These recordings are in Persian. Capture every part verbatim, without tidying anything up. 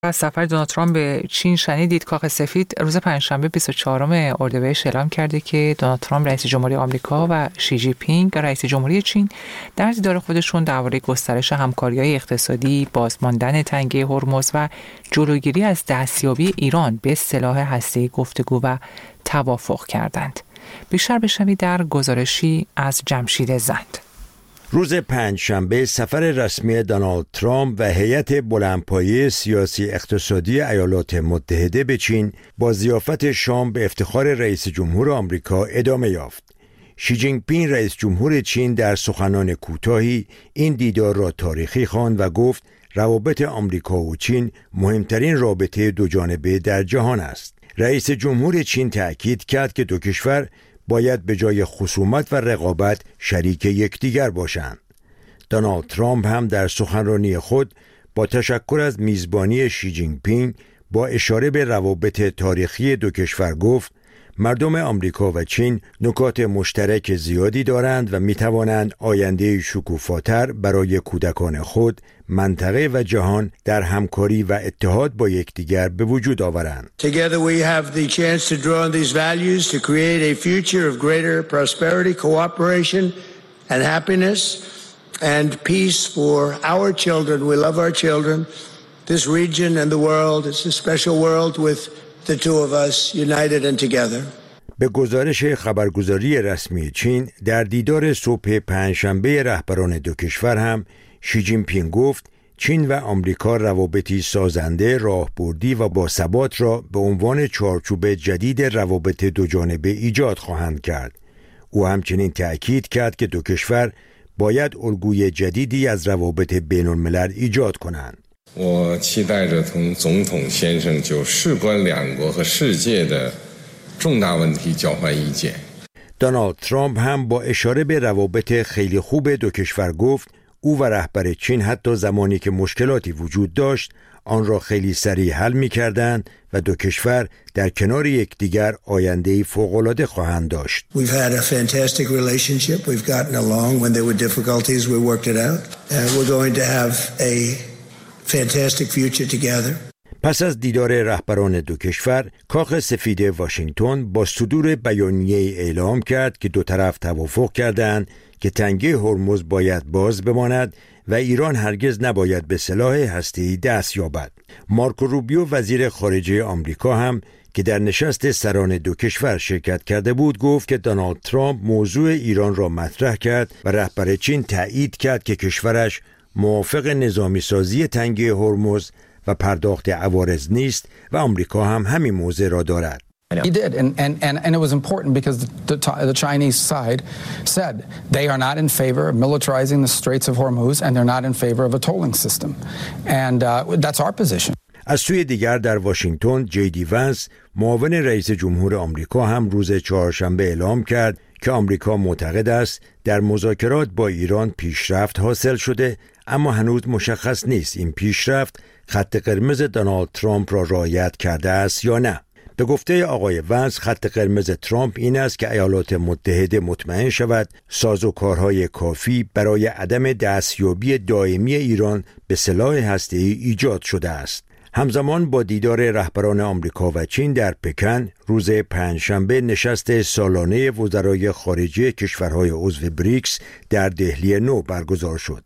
از سفر دونالد ترامپ به چین شنیدید. کاخ سفید روز پنجشنبه بیست و چهارم اردیبهشت اعلام کرده که دونالد ترامپ رئیس جمهوری آمریکا و شی جی پینگ رئیس جمهوری چین در دیدار خودشون درباره گسترش همکاری‌های اقتصادی، بازماندن تنگه هرمز و جلوگیری از دستیابی ایران به سلاح هسته‌ای گفتگو و توافق کردند. بیشتر بشنوید در گزارشی از جمشید زند. روز پنجشنبه سفر رسمی دونالد ترامپ و هیئت بلندپایه سیاسی اقتصادی ایالات متحده به چین با ضیافت شام به افتخار رئیس جمهور آمریکا ادامه یافت. شی جین پینگ رئیس جمهور چین در سخنان کوتاهی این دیدار را تاریخی خواند و گفت روابط آمریکا و چین مهمترین رابطه دوجانبه در جهان است. رئیس جمهور چین تأکید کرد که دو کشور باید به جای خصومت و رقابت شریک یکدیگر باشند. دونالد ترامپ هم در سخنرانی خود با تشکر از میزبانی شی جین پینگ با اشاره به روابط تاریخی دو کشور گفت مردم آمریکا و چین نکات مشترک زیادی دارند و می توانند آینده شکوفاتر برای کودکان خود، منطقه و جهان در همکاری و اتحاد با یکدیگر به وجود آورند. Together we have the chance to draw on these values to create a future of greater prosperity, cooperation and happiness and peace for our children. We love our children. This region and the world, it's a special world with the two of us united and together. به گزارش خبرگزاری رسمی چین در دیدار صبح پنجشنبه رهبران دو کشور هم شی جین پینگ گفت چین و آمریکا روابطی سازنده، راهبردی و باثبات را به عنوان چارچوب جدید روابط دوجانبه ایجاد خواهند کرد. او همچنین تأکید کرد که دو کشور باید الگوی جدیدی از روابط بین الملل ایجاد کنند. 我期待着同总统先生就事关两国和世界的重大问题交换意见. دونالد ترامپ هم با اشاره به روابط خیلی خوب دو کشور گفت او و رهبر چین حتی زمانی که مشکلاتی وجود داشت آن را خیلی سریع حل می‌کردند و دو کشور در کنار یکدیگر آینده‌ای فوق‌العاده خواهند داشت. We've had a fantastic relationship. We've gotten along when there were difficulties. We worked it out. And we're going to have a fantastic future together. پس از دیدار رهبران دو کشور، کاخ سفید واشنگتن با صدور بیانیه اعلام کرد که دو طرف توافق کردند که تنگه هرمز باید باز بماند و ایران هرگز نباید به سلاح هسته‌ای دست یابد. مارکو روبیو وزیر خارجه آمریکا هم که در نشست سران دو کشور شرکت کرده بود گفت که دونالد ترامپ موضوع ایران را مطرح کرد و رهبر چین تایید کرد که کشورش موافق نظامی سازی تنگه هرمز و پرداخت عوارض نیست و آمریکا هم همین موضع را دارد. He did, and, and, and, and it was important because the, the, the Chinese side said they are not in favor of militarizing the Straits of Hormuz and they're not in favor of a tolling system. And uh, that's our position. از سوی دیگر در واشنگتن جی دی ونس معاون رئیس جمهور آمریکا هم روز چهارشنبه اعلام کرد که آمریکا معتقد است در مذاکرات با ایران پیشرفت حاصل شده اما هنوز مشخص نیست این پیشرفت خط قرمز دونالد ترامپ را رعایت کرده است یا نه. به گفته آقای ونس خط قرمز ترامپ این است که ایالات متحده مطمئن شود سازوکارهای کافی برای عدم دستیابی دائمی ایران به سلاح هسته‌ای ایجاد شده است. همزمان با دیدار رهبران آمریکا و چین در پکن روز پنجشنبه نشست سالانه وزرای خارجه کشورهای عضو بریکس در دهلی نو برگزار شد.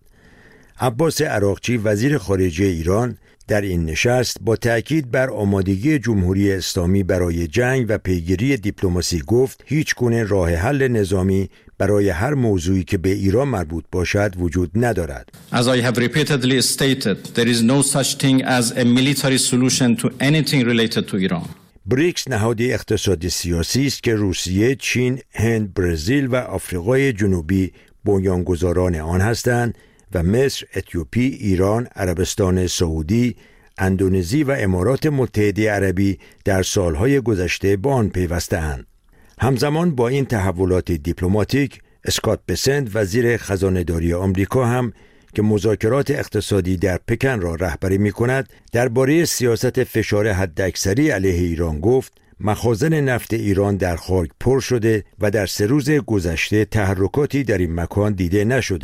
عباس عراقچی وزیر خارجه ایران در این نشست با تأکید بر آمادگی جمهوری اسلامی برای جنگ و پیگیری دیپلماسی گفت هیچ گونه راه حل نظامی برای هر موضوعی که به ایران مربوط باشد وجود ندارد. As I have repeatedly stated, there is no such thing as a military solution to anything related to Iran. بریکس نهادی اقتصادی سیاسی است که روسیه، چین، هند، برزیل و آفریقای جنوبی بنیانگذاران آن هستند و مصر، اتیوپی، ایران، عربستان سعودی، اندونزی و امارات متحده عربی در سالهای گذشته با آن پیوسته‌اند. همزمان با این تحولات دیپلماتیک، اسکات بسنت وزیر خزانه‌داری آمریکا هم که مذاکرات اقتصادی در پکن را رهبری می‌کند، درباره سیاست فشار حداکثری علیه ایران گفت: مخازن نفت ایران در خاک پر شده و در سه روز گذشته تحرکاتی در این مکان دیده نشده.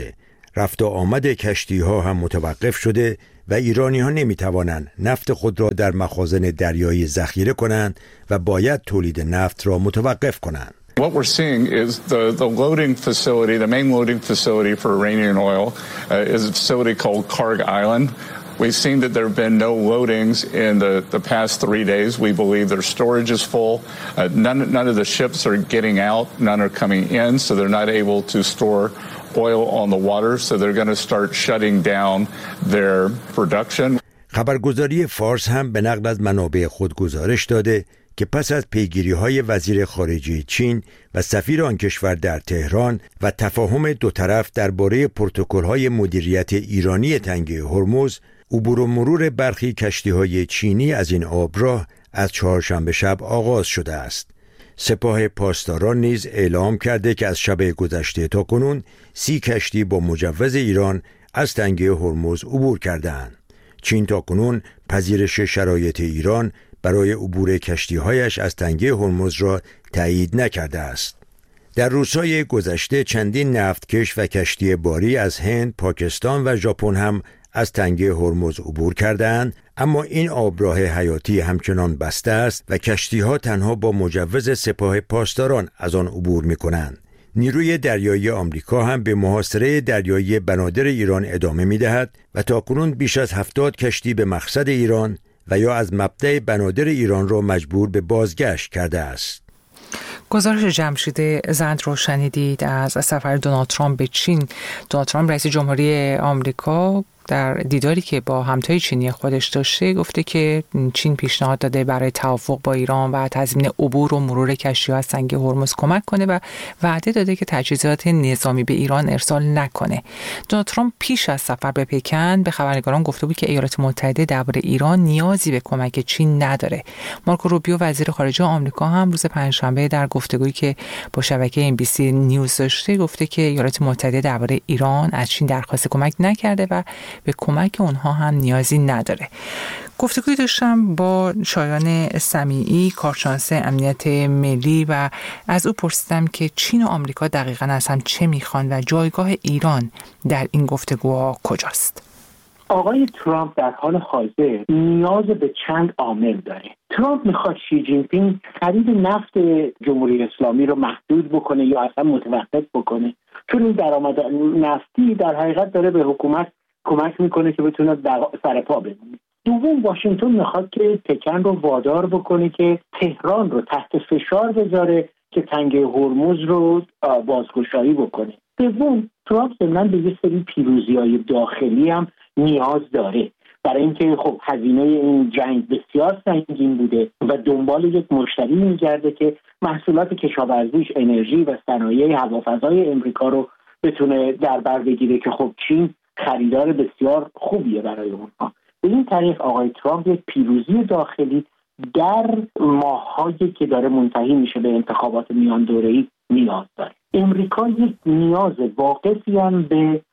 رفت و آمد کشتی ها هم متوقف شده و ایرانی ها نمی توانند نفت خود را در مخازن دریایی ذخیره کنند و باید تولید نفت را متوقف کنند. What we're seeing is the, the loading facility, the main loading facility for Iranian oil uh, is a facility called Karg Island. We've seen that there have been no loadings in the, the past three days. We believe their storage is full. Uh, none, none of the ships are getting out. None are coming in, so they're not able to store oil on the water. So they're going to start shutting down their production. خبرگزاری فارس هم به نقل از منابع خود گزارش داده که پس از پیگیری‌های وزیر خارجه چین و سفیر آن کشور در تهران و تفاهم دو طرف درباره پروتکل‌های مدیریت ایرانی تنگه هرمز، عبور و مرور برخی کشتی‌های چینی از این آبراه از چهارشنبه شب آغاز شده است. سپاه پاسداران نیز اعلام کرده که از شب گذشته تا کنون سی کشتی با مجوز ایران از تنگه هرمز عبور کردند. چین تا کنون پذیرش شرایط ایران برای عبور کشتی‌هایش از تنگه هرمز را تایید نکرده است. در روزهای گذشته چندین نفتکش و کشتی باری از هند، پاکستان و ژاپن هم از تنگه هرمز عبور کردند، اما این آبراه حیاتی همچنان بسته است و کشتی‌ها تنها با مجوز سپاه پاسداران از آن عبور می‌کنند. نیروی دریایی آمریکا هم به محاصره دریایی بنادر ایران ادامه می‌دهد و تاکنون بیش از هفتاد کشتی به مقصد ایران و یا از مبدأ بنادر ایران را مجبور به بازگشت کرده است. گزارش جمشید زند رو شنیدید از سفر دونالد ترامپ به چین. دونالد ترامپ رئیس جمهوری آمریکا در دیداری که با همتای چینی خودش داشته گفته که چین پیشنهاد داده برای توافق با ایران و تضمین عبور و مرور کشتی‌ها از تنگه هرمز کمک کنه و وعده داده که تجهیزات نظامی به ایران ارسال نکنه. دونالد ترامپ پیش از سفر به پکن به خبرنگاران گفته بود که ایالات متحده درباره ایران نیازی به کمک چین نداره. مارکو روبیو وزیر خارجه آمریکا هم روز پنجشنبه در گفتگویی که با شبکه ام بی سی نیوز داشته گفته که ایالات متحده درباره ایران از چین درخواست کمک نکرده و به کمک اونها هم نیازی نداره. گفتگوی داشتم با شایان سمیعی، کارشناس امنیت ملی، و از او پرسیدم که چین و آمریکا دقیقاً از هم چه میخوان و جایگاه ایران در این گفتگوها کجاست. آقای ترامپ در حال حاضر نیاز به چند عامل داره. ترامپ میخواد شی جین پینگ خرید نفت جمهوری اسلامی رو محدود بکنه یا اصلا متوقف بکنه، چون این درآمد نفتی در حقیقت داره به حکومت کمک میکنه که بتونه سر پا بمونه. دوم، واشنگتن میخواد که پکن رو وادار بکنه که تهران رو تحت فشار بذاره که تنگه هرمز رو بازگشایی بکنه. سوم، ترامپ ضمن به یه سری پیروزی‌های داخلی هم نیاز داره، برای اینکه خب هزینه این جنگ بسیار سنگین بوده و دنبال یک مشتری میگرده که محصولات کشاورزیش، انرژی و صنایع هوافضای امریکا رو بتونه در بر بگیره که خب چین خریدار بسیار خوبیه برای اونها. به این طریق آقای ترامپ یک پیروزی داخلی در ماهایی که داره منتهی میشه به انتخابات میان دوره‌ای نیاز داره. امریکا یک نیاز واقعی هم به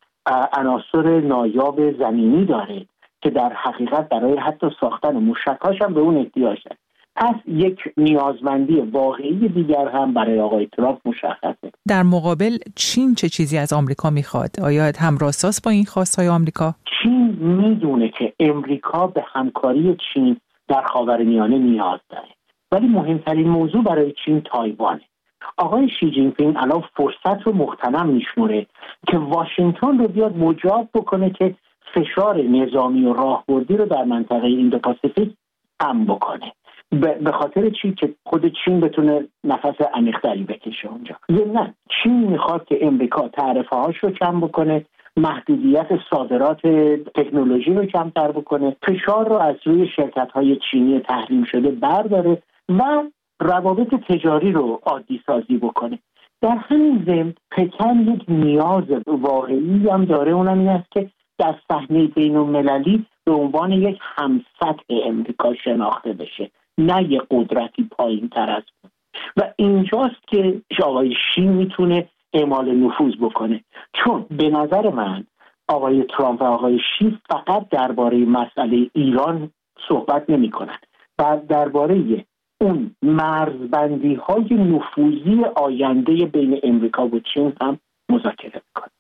عناصر نایاب زمینی داره که در حقیقت برای حتی ساختن موشک‌هاش هم به اون احتیاج داره. پس یک نیازمندی واقعی دیگر هم برای آقای ترامپ مشخصه. در مقابل چین چه چیزی از آمریکا میخواد؟ آیا همراستاست با این خواست‌های آمریکا؟ چین میدونه که امریکا به همکاری چین در خاورمیانه نیاز داره، ولی مهمترین موضوع برای چین تایوانه. آقای شی جین پینگ الان فرصت رو مغتنم میشمره که واشنگتن رو بیاد مجاب بکنه که فشار نظامی و راهبردی رو در منطقه ایندو پاسیفیک کم بکنه. به خاطر چی؟ که خود چین بتونه نفس عمیق‌تری بکشه اونجا. نه، چین میخواد که امریکا تعرفه هاش رو کم بکنه، محدودیت صادرات تکنولوژی رو کمتر بکنه، فشار رو از روی شرکت های چینی تحریم شده برداره و روابط تجاری رو عادی سازی بکنه. در همین ضمن پکن یک نیاز واقعی هم داره، اونم این است که در صحنه بین‌المللی به عنوان یک همسطح امریکا شناخته بشه، نه یک قدرتی پایین تر از اون. و اینجاست که آقای شی میتونه اعمال نفوذ بکنه، چون به نظر من آقای ترامپ و آقای شی فقط درباره مسئله ایران صحبت نمی کنند و درباره اون مرزبندی های نفوذی آینده بین امریکا و چین هم مذاکره میکنند.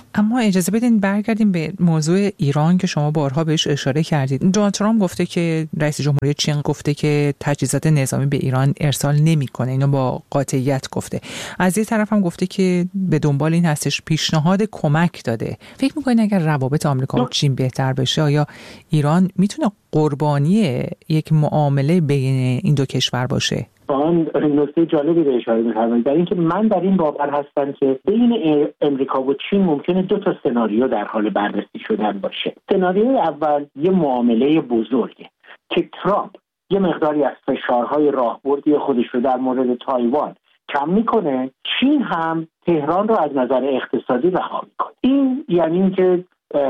اما اجازه بدین برگردیم به موضوع ایران که شما بارها بهش اشاره کردید. دونالد ترامپ گفته که رئیس جمهوری چین گفته که تجهیزات نظامی به ایران ارسال نمیکنه، اینو با قاطعیت گفته. از یه طرف هم گفته که به دنبال این هستش، پیشنهاد کمک داده. فکر میکنین اگر روابط آمریکا و چین بهتر بشه آیا ایران میتونه قربانی یک معامله بین این دو کشور باشه؟ آن نکته جالبی به اشاره می‌کنم، در اینکه من در این باور هستم که بین امریکا و چین ممکنه دو تا سناریو در حال بررسی شدن باشه. سناریوی اول یه معامله بزرگه که ترامپ یه مقداری از فشارهای راهبردی خودش رو در مورد تایوان کم میکنه، چین هم تهران رو از نظر اقتصادی رها میکنه. این یعنی اینکه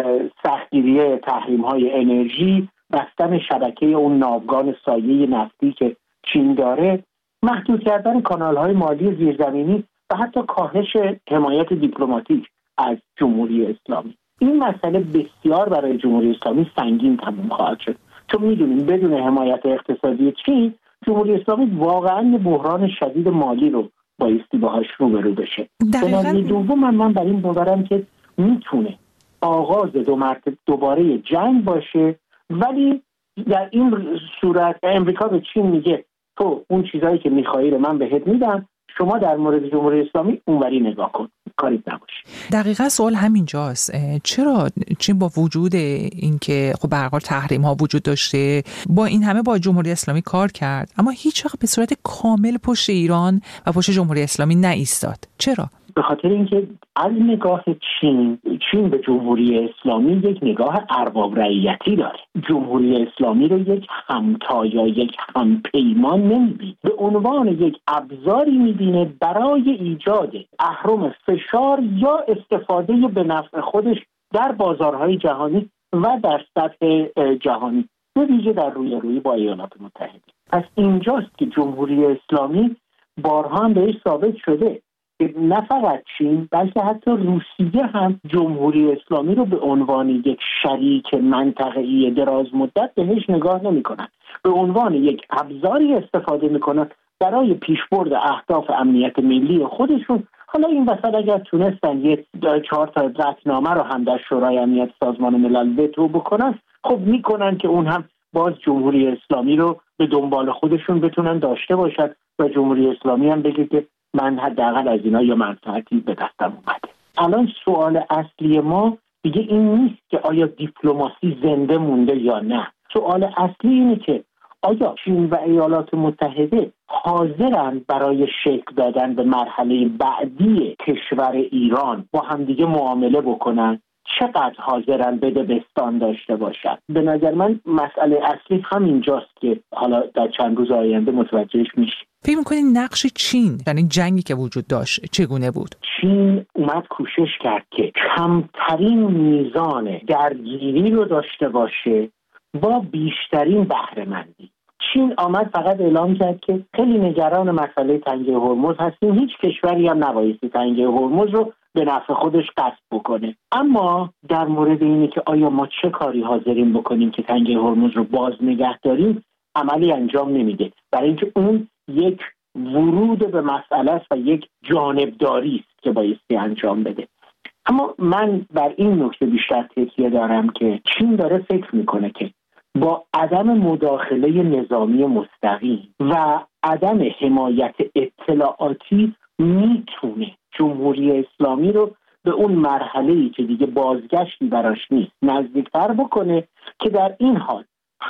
سختگیری تحریم‌های انرژی، بستن شبکه اون ناوگان سایه نفتی که چین داره، محدود کردن کانال‌های مالی زیرزمینی و حتی کاهش حمایت دیپلماتیک از جمهوری اسلامی. این مسئله بسیار برای جمهوری اسلامی سنگین تموم خواهد شد، چون می‌دونیم بدون حمایت اقتصادی چین جمهوری اسلامی واقعاً یه بحران شدید مالی رو بایستی باهاش روبرو بشه. سناریوی دوم من, من بر این باورم که میتونه آغاز دو مرتبه دوباره جنگ باشه، ولی در این صورت امریکا به چین میگه تو اون چیزایی که میخوایی رو من بهت میدم، شما در مورد جمهوری اسلامی اونوری نگاه کن، کاریت نباشه. دقیقاً سوال همینجاست، چرا چین با وجود اینکه خب به هر حال تحریم ها وجود داشته، با این همه با جمهوری اسلامی کار کرد، اما هیچ وقت به صورت کامل پشت ایران و پشت جمهوری اسلامی نایستاد؟ چرا؟ به خاطر اینکه از نگاه چین چین به جمهوری اسلامی یک نگاه ارباب رعیتی داره. جمهوری اسلامی رو یک همتا یا یک همپیمان نمی‌بینه، به عنوان یک ابزاری می‌بینه برای ایجاد اهرم فشار یا استفاده به نفع خودش در بازارهای جهانی و در سطح جهانی، به ویژه در رویارویی با ایالات متحده. پس اینجاست که جمهوری اسلامی بارها هم بهش ثابت شده نه فقط چین بلکه حتی روسیه هم جمهوری اسلامی رو به عنوان یک شریک منطقه‌ای دراز مدت بهش نگاه نمی‌کنن، به عنوان یک ابزاری استفاده می‌کنن برای پیشبرد اهداف امنیت ملی خودشون. حالا این وسط اگر تونستن یک چهار تا قطعنامه رو هم در شورای امنیت سازمان ملل وتو بکنن، خب میکنن که اون هم باز جمهوری اسلامی رو به دنبال خودشون بتونن داشته باشن و جمهوری اسلامی هم بگه که من حداقل از اینا یا منفعتی به دستم اومده. الان سوال اصلی ما دیگه این نیست که آیا دیپلماسی زنده مونده یا نه. سوال اصلی اینه که آیا چین و ایالات متحده حاضرن برای شکل دادن به مرحله بعدی کشور ایران با همدیگه معامله بکنن؟ چقدر حاضرن بده بستان داشته باشن؟ به نظر من مسئله اصلی همینجاست که حالا در چند روز آینده متوجهش میشه. فکر می‌کنین نقش چین در این جنگی که وجود داشت چگونه بود؟ چین اومد کوشش کرد که کمترین میزان درگیری رو داشته باشه با بیشترین بهره‌مندی. چین آمد فقط اعلام کرد که خیلی نگران مسئله تنگه هرمز هستیم، هیچ کشوری هم نبایستی تنگه هرمز رو به نفع خودش قصد بکنه. اما در مورد اینه که آیا ما چه کاری حاضرین بکنیم که تنگه هرمز رو باز نگه داریم، عملی انجام نمیده، برای اینکه اون یک ورود به مسئله است و یک جانبداری است که بایستی انجام بده. اما من بر این نکته بیشتر تکیه دارم که چین داره فکر میکنه که با عدم مداخله نظامی مستقیم و عدم حمایت اطلاعاتی میتونه جمهوری اسلامی رو به اون مرحله‌ای که دیگه بازگشتی براش نیست نزدیکتر بکنه که در این حال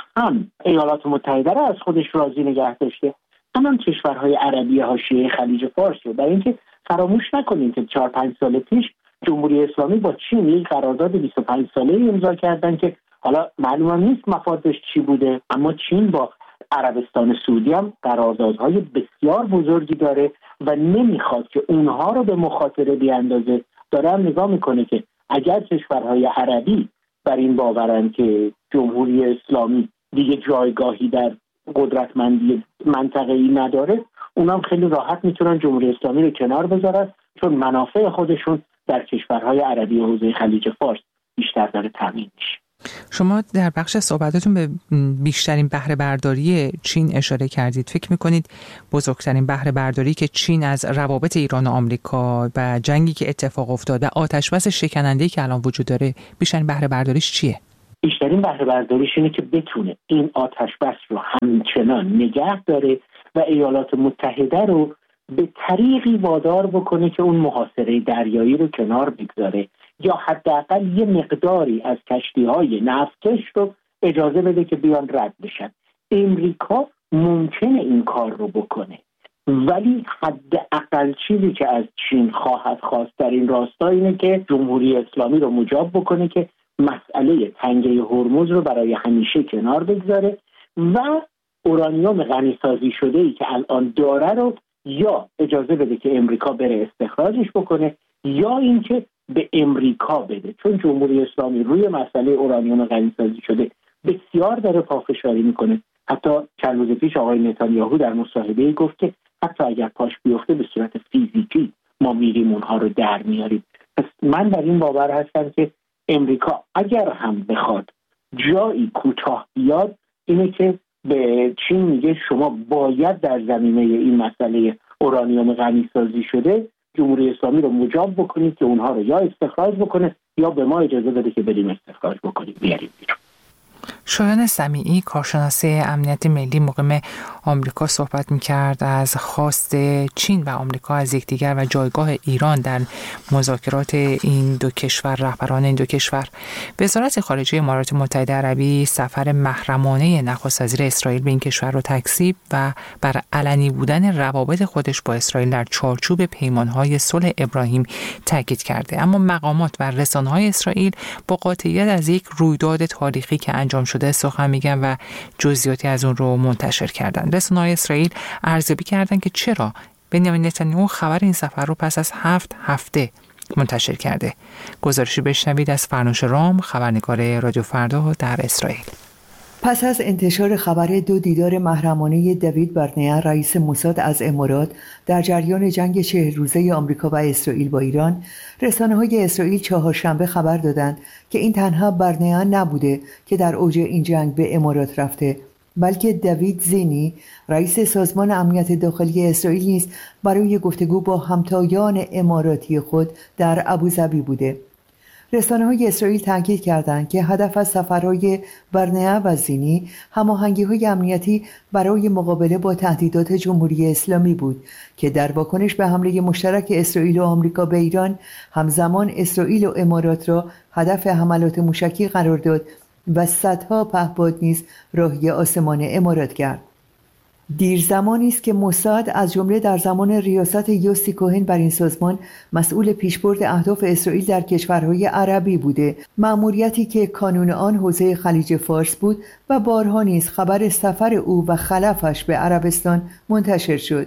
هم ایالات متحده رو از خودش راضی نگه داشته، هم, هم کشورهای عربی حاشیه خلیج فارس رو. برای اینکه فراموش نکنید که چهار پنج سال پیش جمهوری اسلامی با چین یک قرارداد بیست و پنج ساله امضا کردن که حالا معلوم نیست مفادش چی بوده، اما چین با عربستان سعودی هم قراردادهای بسیار بزرگی داره و نمیخواد که اونها رو به مخاطره بیاندازه. داره هم نگاه میکنه که اگر کشورهای عربی بر این باورن که جمهوری اسلامی دیگه جایگاهی در قدرتمندی منطقه‌ای نداره، اونام خیلی راحت میتونن جمهوری اسلامی رو کنار بذارن، چون منافع خودشون در کشورهای عربی حوزه خلیج فارس بیشتر داره تامین میشه. شما در بخش صحبتاتون به بیشترین بهره برداری چین اشاره کردید. فکر میکنید بزرگترین بهره برداری که چین از روابط ایران و آمریکا و جنگی که اتفاق افتاد و آتش‌بس شکننده‌ای که الان وجود داره، بیشترین بهره برداریش چیه؟ بیشترین بهره برداریش اینه که بتونه این آتش‌بس رو همچنان نگه داره و ایالات متحده رو به طریقی وادار بکنه که اون محاصره دریایی رو کنار بگذاره یا حداقل یه مقداری از کشتی‌های نفتکش رو اجازه بده که بیان رد بشن. امریکا ممکنه این کار رو بکنه، ولی حداقل چیزی که از چین خواهد خواست در این راستا اینه که جمهوری اسلامی رو مجاب بکنه که مسئله تنگه هرمز رو برای همیشه کنار بگذاره و اورانیوم غنیسازی شده‌ای که الان داره رو یا اجازه بده که امریکا بره استخراجش بکنه یا اینکه به امریکا بده، چون جمهوری اسلامی روی مسئله اورانیوم غنیسازی شده بسیار داره پافشاری میکنه. حتی چند روز پیش آقای نتانیاهو در مصاحبه‌ای گفت که حتی اگر پاش بیفته به صورت فیزیکی ما میریم اونها رو در میاریم. پس من در این باور هستم که امریکا اگر هم بخواد جایی کوتاه بیاد اینه که به چین میگه شما باید در زمینه این مسئله اورانیوم غنیسازی شده جمهوری اسلامی رو مجاب بکنید که اونها رو یا استخراج بکنه یا به ما اجازه بده که بریم استخراج بکنیم بیاریم بیرون. شایان سمیعی، کارشناس امنیت ملی مقیم آمریکا، صحبت می‌کرد از خواست چین و آمریکا از یکدیگر و جایگاه ایران در مذاکرات این دو کشور، رهبران این دو کشور. وزارت خارجه امارات متحده عربی سفر محرمانه نخست وزیر اسرائیل به این کشور را تکذیب و بر علنی بودن روابط خودش با اسرائیل در چارچوب پیمان‌های صلح ابراهیم تاکید کرده. اما مقامات و رسانه‌های اسرائیل با قاطعیت از یک رویداد تاریخی که انجام شده سخن میگن و جزئیاتی از اون رو منتشر کردن. رسانه‌های اسرائیل ارزیابی کردن که چرا بنیامین نتانیاهو خبر این سفر رو پس از هفت هفته منتشر کرده. گزارشی بشنوید از فرنوش رام، خبرنگار رادیو فردا در اسرائیل. پس از انتشار خبر دو دیدار محرمانه دیوید برنیا رئیس موساد از امارات در جریان جنگ چهل روزه آمریکا و اسرائیل با ایران، رسانه‌های اسرائیل چهارشنبه خبر دادند که این تنها برنیا نبوده که در اوج این جنگ به امارات رفته، بلکه دیوید زینی رئیس سازمان امنیت داخلی اسرائیل نیز برای گفتگو با همتایان اماراتی خود در ابوظبی بوده. رسانه‌های اسرائیل تاکید کردند که هدف از سفرهای برنیا و زینی هماهنگی‌های امنیتی برای مقابله با تهدیدات جمهوری اسلامی بود که در واکنش به حمله مشترک اسرائیل و آمریکا به ایران همزمان اسرائیل و امارات را هدف حملات موشکی قرار داد و صدها پهپاد نیز راهی آسمان امارات کرد. دیر زمانی است که موساد از جمله در زمان ریاست یوسی کوهن بر این سازمان مسئول پیشبرد اهداف اسرائیل در کشورهای عربی بوده، مأموریتی که کانون آن حوزه خلیج فارس بود و بارها نیز خبر سفر او و خلفش به عربستان منتشر شد.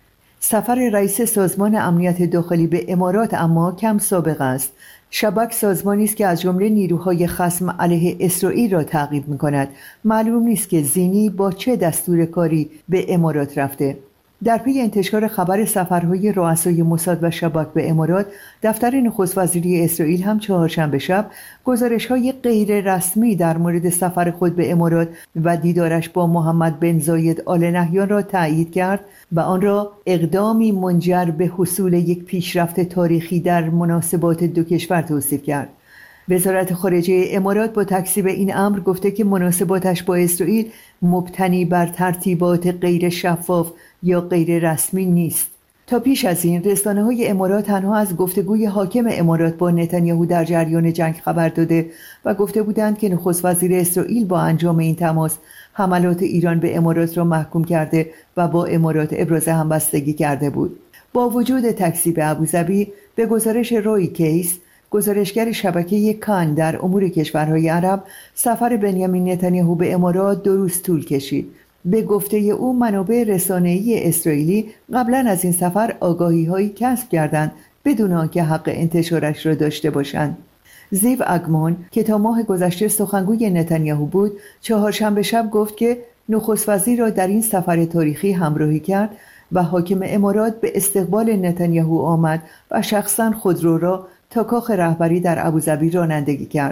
سفر رئیس سازمان امنیت داخلی به امارات اما کم سابقه است. شباک سازمانی است که از جمله نیروهای خصم علیه اسرائیل را تعقیب می‌کند. معلوم نیست که زینی با چه دستور کاری به امارات رفته. در پی انتشار خبر سفرهای رؤسای موساد و شباک به امارات، دفتر نخست وزیری اسرائیل هم چهارشنبه شب گزارش‌های غیر رسمی در مورد سفر خود به امارات و دیدارش با محمد بن زاید آل نهیان را تایید کرد و آن را اقدامی منجر به حصول یک پیشرفت تاریخی در مناسبات دو کشور توصیف کرد. وزارت خارجه امارات با تکذیب این امر گفته که مناسباتش با اسرائیل مبتنی بر ترتیبات غیر شفاف یا غیر رسمی نیست. تا پیش از این رسانه‌های امارات تنها از گفتگوی حاکم امارات با نتانیاهو در جریان جنگ خبر داده و گفته بودند که نخست وزیر اسرائیل با انجام این تماس حملات ایران به امارات را محکوم کرده و با امارات ابراز همبستگی کرده بود. با وجود تکذیب ابوظبی، به گزارش روی کیس، گزارشگر شبکه کان در امور کشورهای عرب، سفر بنیامین نتانیاهو به امارات دو روز طول کشید. به گفته او منابع رسانه‌ای اسرائیلی قبلا از این سفر آگاهی‌هایی کسب کردند بدون آنکه حق انتشارش را داشته باشند. زیو اگمون که تا ماه گذشته سخنگوی نتانیاهو بود، چهارشنبه شب گفت که نخست وزیر را در این سفر تاریخی همراهی کرد و حاکم امارات به استقبال نتانیاهو آمد و شخصاً خودرو را تا کاخ رهبری در ابوظبی رانندگی کرد.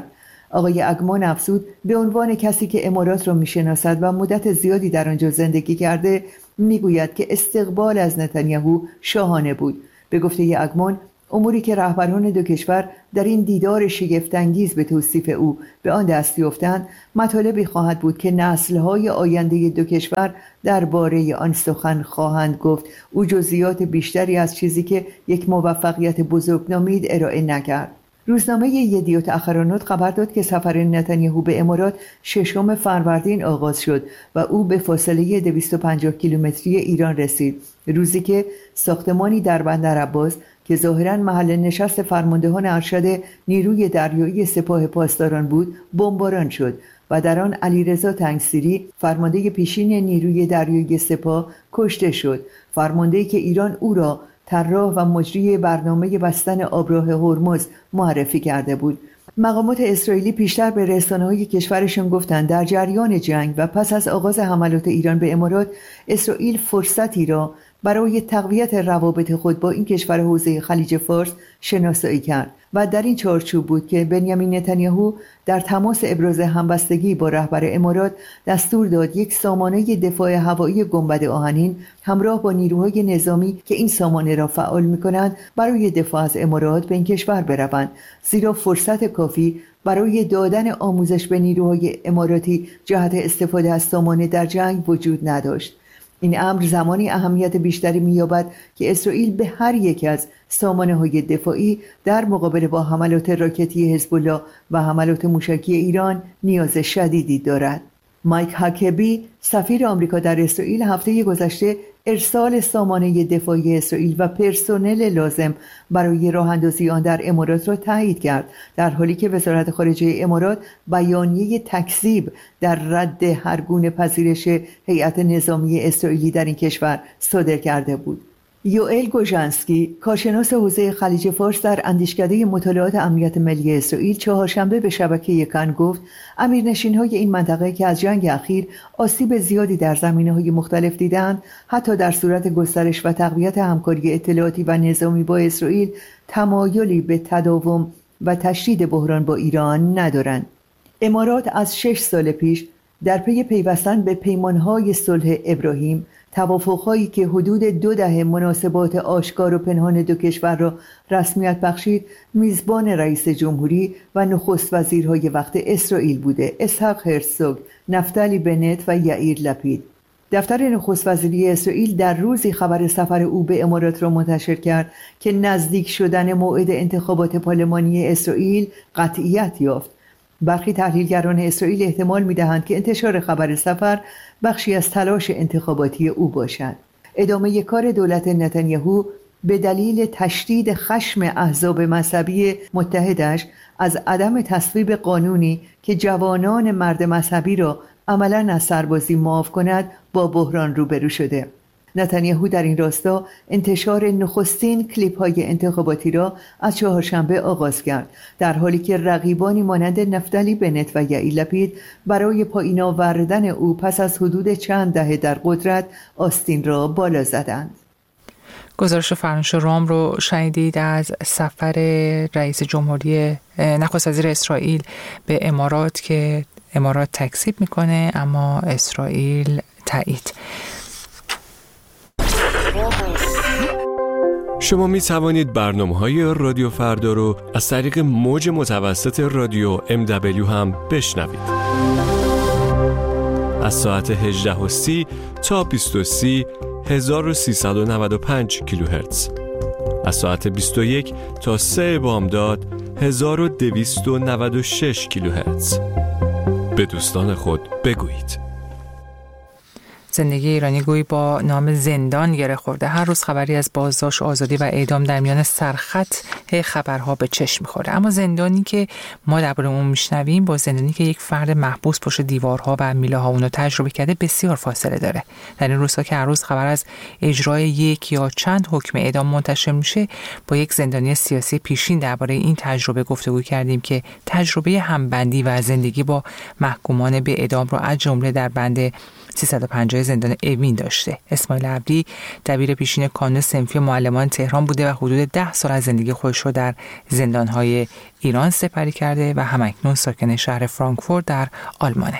آقای اگمان افزود به عنوان کسی که امارات را میشناسد و مدت زیادی در آنجا زندگی کرده میگوید که استقبال از نتانیاهو شاهانه بود. به گفته اگمان اموری که رهبران دو کشور در این دیدار شگفت‌انگیز به توصیف او به آن دست یافتند مطالبی خواهد بود که نسل‌های آینده دو کشور درباره آن سخن خواهند گفت. او جزئیات بیشتری از چیزی که یک موفقیت بزرگنامید ارائه نکرد. روزنامه یدیوت اخرانوت خبر داد که سفر نتانیاهو به امارات ششم فروردین آغاز شد و او به فاصله دویست و پنجاه کیلومتری ایران رسید، روزی که ساختمانی در بندر عباس که ظاهراً محل نشست فرماندهان ارشد نیروی دریایی سپاه پاسداران بود بمباران شد و در آن علیرضا تنگسیری فرمانده پیشین نیروی دریایی سپاه کشته شد، فرمانده‌ای که ایران او را طراح و مجری برنامه بستن آبراه هرمز معرفی کرده بود. مقامات اسرائیلی پیشتر به رسانه‌های کشورشان گفتند در جریان جنگ و پس از آغاز حملات ایران به امارات، اسرائیل فرصتی را برای تقویت روابط خود با این کشور حوزه خلیج فارس شناسایی کرد و در این چارچوب بود که بنیامین نتانیاهو در تماس ابراز همبستگی با رهبر امارات دستور داد یک سامانه دفاع هوایی گنبد آهنین همراه با نیروهای نظامی که این سامانه را فعال می‌کنند برای دفاع از امارات به این کشور بروند، زیرا فرصت کافی برای دادن آموزش به نیروهای اماراتی جهت استفاده از سامانه در جنگ وجود نداشت. این امر زمانی اهمیت بیشتری می‌یابد که اسرائیل به هر یک از سامانه‌های دفاعی در مقابله با حملات راکتی حزب الله و حملات موشکی ایران نیاز شدیدی دارد. مایک هاکبی سفیر آمریکا در اسرائیل هفته گذشته ارسال سامانه دفاعی اسرائیل و پرسنل لازم برای راه اندازی آن در امارات را تایید کرد، در حالی که وزارت خارجه امارات بیانیه تکذیب در رد هر گونه پذیرش هیئت نظامی اسرائیلی در این کشور صادر کرده بود. یوئل گوژانسکی کارشناس حوزه خلیج فارس در اندیشکده مطالعات امنیت ملی اسرائیل چهارشنبه به شبکه کن گفت امیرنشین‌های این منطقه که از جنگ اخیر آسیب زیادی در زمینه‌های مختلف دیدند، حتی در صورت گسترش و تقویت همکاری اطلاعاتی و نظامی با اسرائیل تمایلی به تداوم و تشدید بحران با ایران ندارند. امارات از شش سال پیش در پی پیوستن به پیمانهای صلح ابراهیم، توافق‌هایی که حدود دو دهه مناسبات آشکار و پنهان دو کشور را رسمیت بخشید، میزبان رئیس جمهوری و نخست وزیرهای وقت اسرائیل بوده: اسحاق هرزوگ، نفتالی بنت و یائیر لپید. دفتر نخست وزیری اسرائیل در روزی خبر سفر او به امارات را منتشر کرد که نزدیک شدن موعد انتخابات پارلمانی اسرائیل قطعیت یافت. برخی تحلیلگران اسرائیل احتمال می‌دهند که انتشار خبر سفر بخشی از تلاش انتخاباتی او باشد. ادامه کار دولت نتانیاهو به دلیل تشدید خشم احزاب مذهبی متحدش از عدم تصویب قانونی که جوانان مرد مذهبی را عملاً از سربازی معاف کند با بحران روبرو شده. نتانیاهو در این راستا انتشار نخستین کلیپ‌های انتخاباتی را از چهارشنبه آغاز کرد، در حالی که رقیبانی مانند نفتالی بنت و یائیر لپید برای پایین آوردن او پس از حدود چند دهه در قدرت آستین را بالا زدند. گزارش فرانش رام رو شنیدید از سفر رئیس جمهوری نخست وزیر اسرائیل به امارات که امارات تکذیب میکنه اما اسرائیل تایید. شما می توانید برنامه‌های رادیو فردا رو از طریق موج متوسط رادیو ام دبلیو هم بشنوید. از ساعت هجده و سی تا بیست و سی هزار و سیصد و نود و پنج کیلوهرتز. از ساعت بیست و یک تا سه بامداد هزار و دویست و نود و شش کیلوهرتز. به دوستان خود بگویید. زندگی ایرانی گویی با نام زندان گره خورده. هر روز خبری از بازداشت، آزادی و اعدام در میان سرخط خبرها به چشم می‌خوره. اما زندانی که ما درباره اون میشنویم با زندانی که یک فرد محبوس پشت دیوارها و میله‌ها اونو تجربه کرده بسیار فاصله داره. در این روزها که هر روز خبر از اجرای یک یا چند حکم اعدام منتشر میشه، با یک زندانی سیاسی پیشین درباره این تجربه گفتگو کردیم که تجربه همبندی و زندگی با محکومان به اعدام رو از جمله در بند سیصد و پنجاه زندان اوین داشته. اسماعیل عبدی دبیر پیشین کانون صنفی معلمان تهران بوده و حدود ده سال از زندگی خودش رو در زندان‌های ایران سپری کرده و همکنون ساکن شهر فرانکفورت در آلمانه.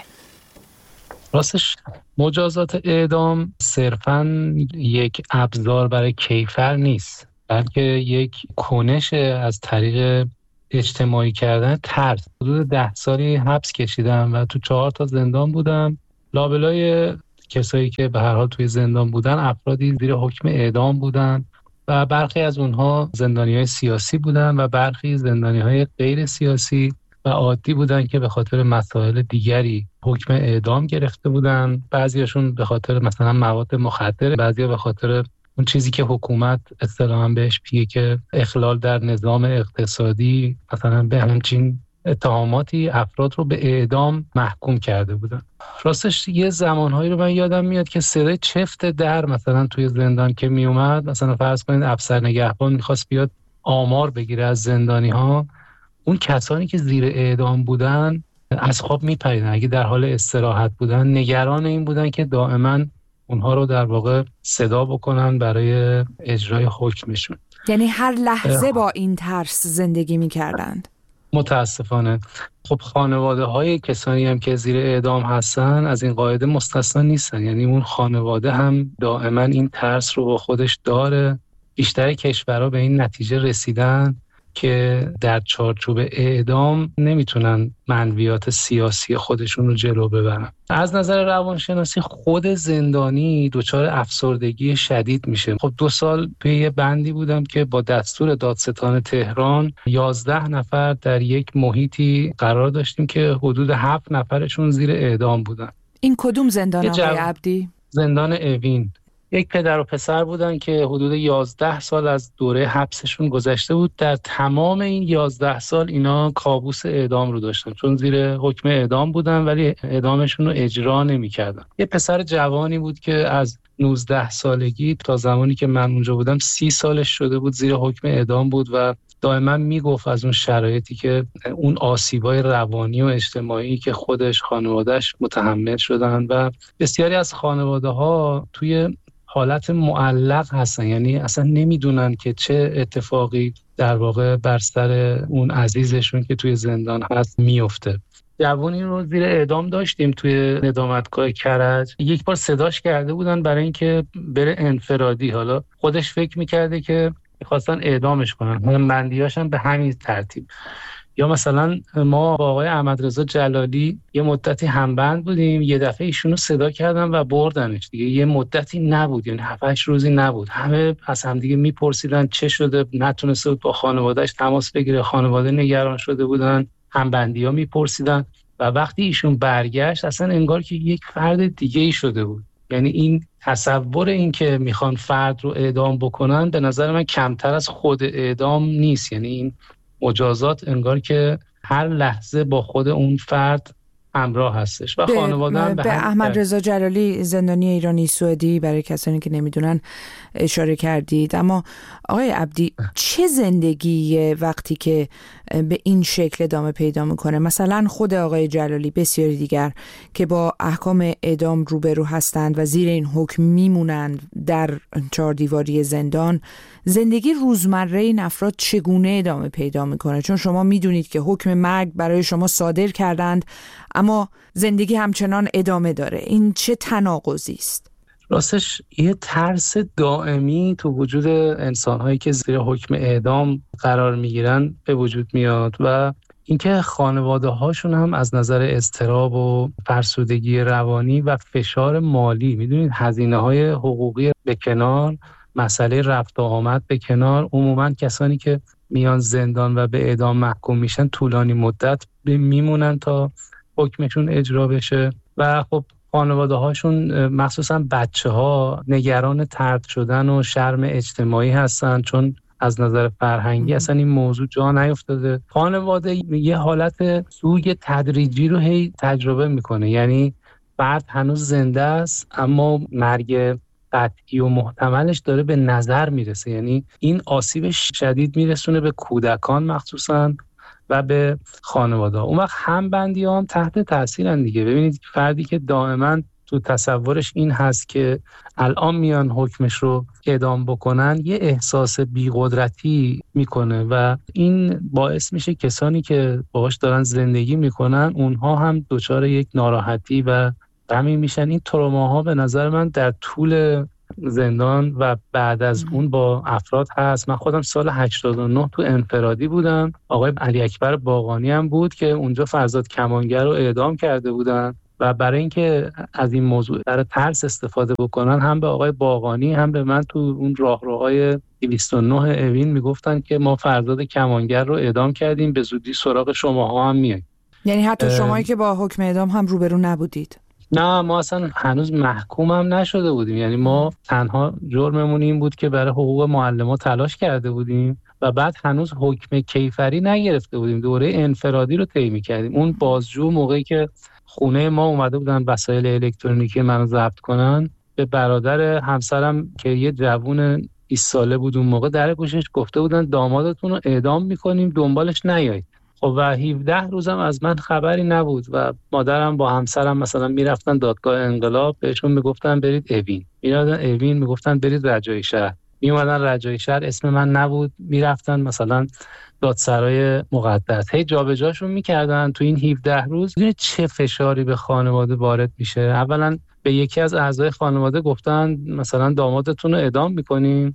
راستش مجازات اعدام صرفاً یک ابزار برای کیفر نیست، بلکه یک کنش از طریق اجتماعی کردن ترس. حدود ده سالی حبس کشیدم و تو چهار تا زندان بودم. لابلای کسایی که به هر حال توی زندان بودن افرادی زیر حکم اعدام بودن و برخی از اونها زندانی‌های سیاسی بودن و برخی زندانی‌های غیر سیاسی و عادی بودن که به خاطر مسائل دیگری حکم اعدام گرفته بودن. بعضیاشون به خاطر مثلا مواد مخدر، بعضیا به خاطر اون چیزی که حکومت اصطلاحاً بهش میگه که اخلال در نظام اقتصادی، مثلا به همچین اتهاماتی افراد رو به اعدام محکوم کرده بودن. راستش یه زمانهایی رو من یادم میاد که صدای چفت در مثلا توی زندان که میومد، مثلا فرض کنید افسر نگهبان میخواست بیاد آمار بگیره از زندانی ها، اون کسانی که زیر اعدام بودن از خواب میپریدن. اگه در حال استراحت بودن نگران این بودن که دائما اونها رو در واقع صدا بکنن برای اجرای حکمشون. یعنی هر لحظه با این ترس زندگی میکردند. متاسفانه خب خانواده های کسانی هم که زیر اعدام هستن از این قاعده مستثنا نیستن، یعنی اون خانواده هم دائما این ترس رو با خودش داره. بیشتر کشورها به این نتیجه رسیدن که در چارچوب اعدام نمیتونن منویات سیاسی خودشون رو جلو ببرن. از نظر روانشناسی خود زندانی دچار افسردگی شدید میشه. خب دو سال توی یه بندی بودم که با دستور دادستان تهران یازده نفر در یک محیطی قرار داشتیم که حدود هفت نفرشون زیر اعدام بودن. این کدوم زندان آقای جو... عبدی؟ زندان اوین. یک پدر و پسر بودن که حدود یازده سال از دوره حبسشون گذشته بود. در تمام این یازده سال اینا کابوس اعدام رو داشتن، چون زیر حکم اعدام بودن ولی اعدامشون رو اجرا نمی‌کردن. یه پسر جوانی بود که از نوزده سالگی تا زمانی که من اونجا بودم سی سالش شده بود زیر حکم اعدام بود و دائما میگفت از اون شرایطی که اون آسیبای روانی و اجتماعی که خودش خانواده‌اش متحمل شدن و بسیاری از خانواده‌ها توی حالت معلق هستن، یعنی اصلا نمیدونن که چه اتفاقی در واقع بر سر اون عزیزشون که توی زندان هست میفته. جوانی رو زیر اعدام داشتیم توی ندامتگاه کرج. یک بار صداش کرده بودن برای اینکه بره انفرادی. حالا خودش فکر میکرده که میخواستن اعدامش کنن، هم بندیاش هم به همین ترتیب. یا مثلا ما با آقای احمدرضا جلالی یه مدتی همبند بودیم، یه دفعه ایشونو صدا کردن و بردنش دیگه. یه مدتی نبود، یعنی هفت هشت روزی نبود. همه از هم دیگه میپرسیدن چه شده، نتونسته بود با خانواده‌اش تماس بگیره، خانواده نگران شده بودن، همبندی‌ها میپرسیدن و وقتی ایشون برگشت اصلا انگار که یک فرد دیگه‌ای شده بود. یعنی این تصور این که میخوان فرد رو اعدام بکنن به نظر من کمتر از خود اعدام نیست. یعنی این مجازات انگار که هر لحظه با خود اون فرد همراه هستش و خانواده هم به, به احمدرضا جلالی زندانی ایرانی سوئدی برای کسانی که نمیدونن اشاره کردید. اما آقای عبدی چه زندگی وقتی که به این شکل ادامه پیدا میکنه؟ مثلا خود آقای جلالی، بسیاری دیگر که با احکام اعدام روبرو هستند و زیر این حکم میمونند در چهار دیواری زندان، زندگی روزمره این افراد چگونه ادامه پیدا میکنه؟ چون شما میدونید که حکم مرگ برای شما صادر کردند اما زندگی همچنان ادامه داره. این چه تناقضی است؟ راستش یه ترس دائمی تو وجود انسان‌هایی که زیر حکم اعدام قرار میگیرن به وجود میاد و اینکه خانواده‌هاشون هم از نظر اضطراب و فرسودگی روانی و فشار مالی، میدونید هزینه‌های حقوقی به کنار، مسئله رفت و آمد به کنار، عموماً کسانی که میان زندان و به اعدام محکوم میشن طولانی مدت میمونن تا حکمشون اجرا بشه و خب خانواده هاشون مخصوصا بچه ها نگران طرد شدن و شرم اجتماعی هستن، چون از نظر فرهنگی اصلا این موضوع جا نیفتاده. خانواده یه حالت سوگ تدریجی رو هی تجربه میکنه، یعنی فرد هنوز زنده است اما مرگ قطعی و محتملش داره به نظر میرسه. یعنی این آسیب شدید میرسونه به کودکان مخصوصا و به خانواده. اون وقت هم بندی هم تحت تاثیرن دیگه. ببینید فردی که دائما تو تصورش این هست که الان میان حکمش رو اعدام بکنن، یه احساس بی‌قدرتی میکنه و این باعث میشه کسانی که باهاش دارن زندگی میکنن اونها هم دچار یک ناراحتی و غمی میشن. این تروماها به نظر من در طول زندان و بعد از اون با افراد هست. من خودم سال هشتاد و نه تو انفرادی بودم، آقای علی اکبر باقانی هم بود که اونجا فرزاد کمانگر رو اعدام کرده بودن و برای اینکه از این موضوع در ترس استفاده بکنن هم به آقای باقانی هم به من تو اون راهروهای دویست و نه اوین میگفتن که ما فرزاد کمانگر رو اعدام کردیم، به زودی سراغ شماها هم میاییم. یعنی حتی شمایی که با حکم اعدام هم روبرو نبودید؟ نه، ما اصلا هنوز محکوم هم نشده بودیم. یعنی ما تنها جرممون این بود که برای حقوق معلم‌ها تلاش کرده بودیم و بعد هنوز حکم کیفری نگرفته بودیم، دوره انفرادی رو طی می‌کردیم. اون بازجو موقعی که خونه ما اومده بودن وسایل الکترونیکی منو ضبط کنن، به برادر همسرم که یه جوون بیست ساله بود اون موقع در گوشش گفته بودن دامادتون رو اعدام می‌کنیم، دنبالش نیایید. خب و هفده روزم از من خبری نبود و مادرم با همسرم مثلا میرفتن دادگاه انقلاب، بهشون میگفتن برید اوین، میرادن اوین میگفتن برید رجایی شهر، میومدن رجایی شهر اسم من نبود، میرفتن مثلا دادسرای مقدس، هی جابجاشون میکردن. تو این هفده روز ببینید چه فشاری به خانواده وارد میشه. اولا به یکی از اعضای خانواده گفتن مثلا دامادتون رو اعدام میکنین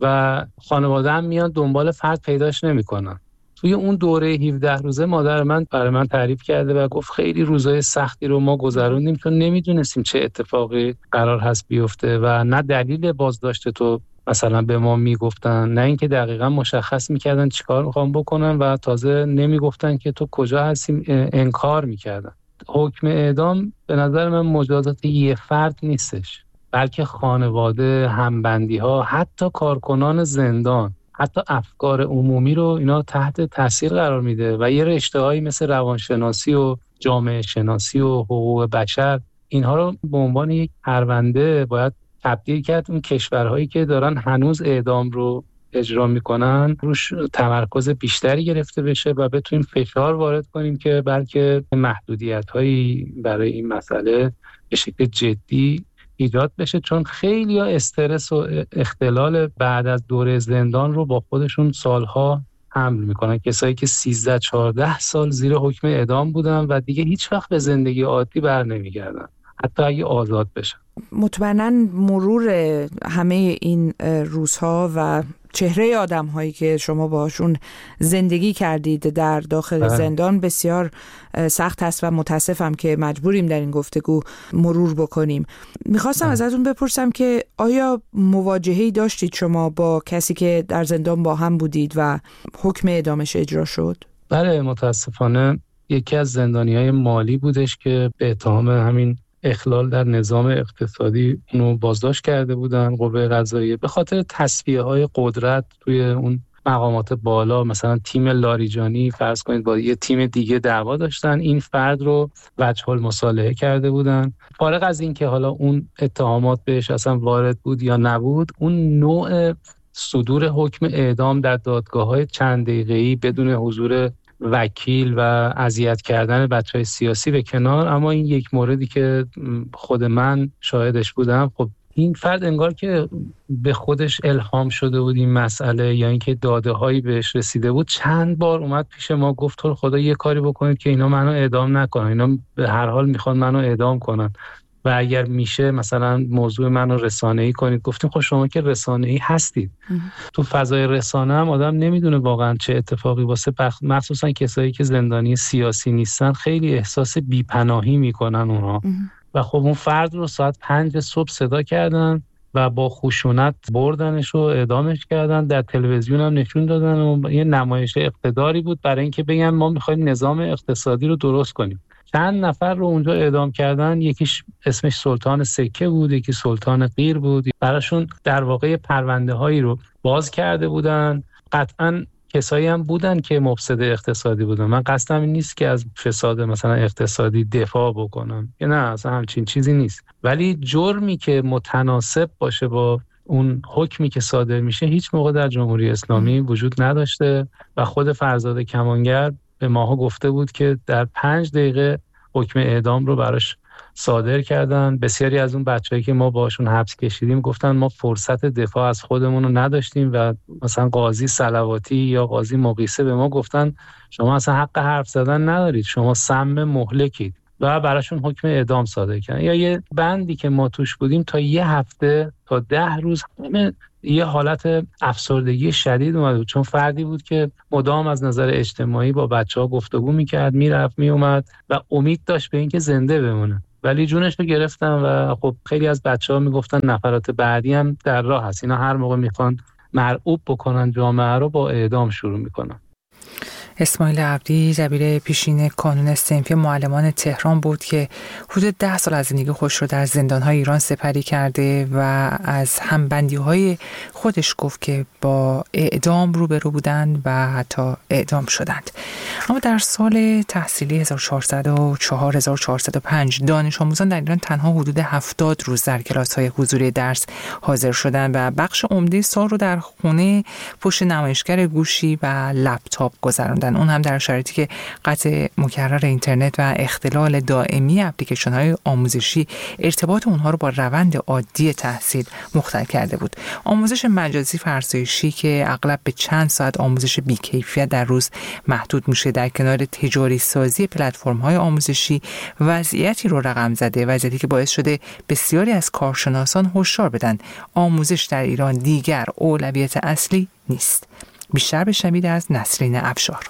و خانواده هم میان دنبال فرد پیداش نمیکنن. توی اون دوره هفده روزه مادر من برای من تعریف کرده و گفت خیلی روزای سختی رو ما گذروندیم چون نمیدونستیم چه اتفاقی قرار هست بیفته و نه دلیل بازداشت تو مثلا به ما میگفتن، نه اینکه دقیقاً مشخص میکردن چیکار میخوام بکنن و تازه نمیگفتن که تو کجا هستی، انکار میکردن. حکم اعدام به نظر من مجازات یه فرد نیستش، بلکه خانواده، همبندی‌ها، حتی کارکنان زندان، حتی افکار عمومی رو اینا تحت تاثیر قرار میده و یه رشته‌هایی مثل روانشناسی و جامعه شناسی و حقوق بشر اینها رو به عنوان یک پرونده باید تبدیل کرد. اون کشورهایی که دارن هنوز اعدام رو اجرا میکنن روش تمرکز بیشتری گرفته بشه و بتونیم فشار وارد کنیم که بلکه محدودیت‌هایی برای این مسئله به شکل جدی ایجاد بشه، چون خیلی ها استرس و اختلال بعد از دوره زندان رو با خودشون سالها حمل میکنن. کسایی که سیزده چهارده سال زیر حکم اعدام بودن و دیگه هیچ وقت به زندگی عادی بر نمیگردن حتی اگه آزاد بشن. مطمئناً مرور همه این روزها و چهره آدم هایی که شما باشون زندگی کردید در داخل زندان بسیار سخت است و متاسفم که مجبوریم در این گفتگو مرور بکنیم. میخواستم ازتون بپرسم که آیا مواجهه‌ای داشتید شما با کسی که در زندان با هم بودید و حکم اعدامش اجرا شد؟ بله، متاسفانه یکی از زندانیای مالی بودش که به اتهام همین اخلال در نظام اقتصادی اونو بازداشت کرده بودن قوه قضاییه به خاطر تصفیه‌های قدرت توی اون مقامات بالا. مثلا تیم لاریجانی فرض کنید با یه تیم دیگه دعوا داشتن، این فرد رو وجه المصالحه کرده بودن. فارغ از این که حالا اون اتهامات بهش اصلا وارد بود یا نبود، اون نوع صدور حکم اعدام در دادگاه‌های چند دقیقه‌ای بدون حضور وکیل و اذیت کردن بچهای سیاسی به کنار، اما این یک موردی که خود من شاهدش بودم، خب این فرد انگار که به خودش الهام شده بود این مسئله یا اینکه داده هایی بهش رسیده بود، چند بار اومد پیش ما گفت تو خدا یه کاری بکنید که اینا منو اعدام نکنن، اینا به هر حال میخوان منو اعدام کنن و اگر میشه مثلا موضوع منو رسانه‌ای کنید. گفتیم خب شما که رسانه‌ای هستید، تو فضای رسانه هم آدم نمیدونه واقعا چه اتفاقی واسه بخ... مخصوصا کسایی که زندانی سیاسی نیستن خیلی احساس بیپناهی میکنن اونها. و خب اون فرد رو ساعت پنج صبح صدا کردن و با خشونت بردنش و اعدامش کردن، در تلویزیون هم نشون دادن و یه نمایش اقتداری بود برای اینکه بگن ما میخوایم نظام اقتصادی رو درست کنیم. چند نفر رو اونجا اعدام کردن، یکیش اسمش سلطان سکه بود، یکی سلطان قیر بود. براشون در واقع پرونده هایی رو باز کرده بودن. قطعاً کسایی هم بودن که مفسد اقتصادی بودن. من قصدم این نیست که از فساد مثلا اقتصادی دفاع بکنم، که نه، اصلا همچین چیزی نیست، ولی جرمی که متناسب باشه با اون حکمی که صادر میشه هیچ موقع در جمهوری اسلامی وجود نداشته و خود فرزاد کمانگر به ماها گفته بود که در پنج دقیقه حکم اعدام رو براش صادر کردن. بسیاری از اون بچه‌هایی که ما باشون حبس کشیدیم گفتن ما فرصت دفاع از خودمون رو نداشتیم و مثلا قاضی صلواتی یا قاضی مقیسه به ما گفتن شما اصلا حق حرف زدن ندارید، شما سم مهلکید و براشون حکم اعدام صادر کردن. یا یه بندی که ما توش بودیم تا یه هفته تا ده روز یه حالت افسردگی شدید اومد بود، چون فردی بود که مدام از نظر اجتماعی با بچه‌ها گفتگو میکرد، میرفت میومد و امید داشت به اینکه زنده بمونه، ولی جونش رو گرفتن و خب خیلی از بچه‌ها میگفتن نفرات بعدی هم در راه هست، اینا هر موقع میخوان مرعوب بکنن جامعه رو با اعدام شروع میکنن. اسماعیل عبدی دبیر پیشین کانون صنفی معلمان تهران بود که حدود ده سال از زندگی خودش رو در زندان‌های ایران سپری کرده و از همبندی‌های خودش گفت که با اعدام روبرو بودند و حتی اعدام شدند. اما در سال تحصیلی هزار و چهارصد و چهار هزار و چهارصد و پنج دانش آموزان در ایران تنها حدود هفتاد روز در کلاس‌های حضوری درس حاضر شدند و بخش عمده سال رو در خونه پشت نمایشگر گوشی و لپتاپ گذراندند، اون هم در شرایطی که قطع مکرر اینترنت و اختلال دائمی اپلیکیشن‌های آموزشی ارتباط اونها رو با روند عادی تحصیل مختل کرده بود. آموزش مجازی فرسایشی که اغلب به چند ساعت آموزش بی‌کیفیت در روز محدود میشه، در کنار تجاری سازی پلتفرم‌های آموزشی وضعیتی رو رقم زده، وضعیتی که باعث شده بسیاری از کارشناسان هشدار بدن آموزش در ایران دیگر اولویت اصلی نیست. بیشتر بشنوید از نسرین افشار.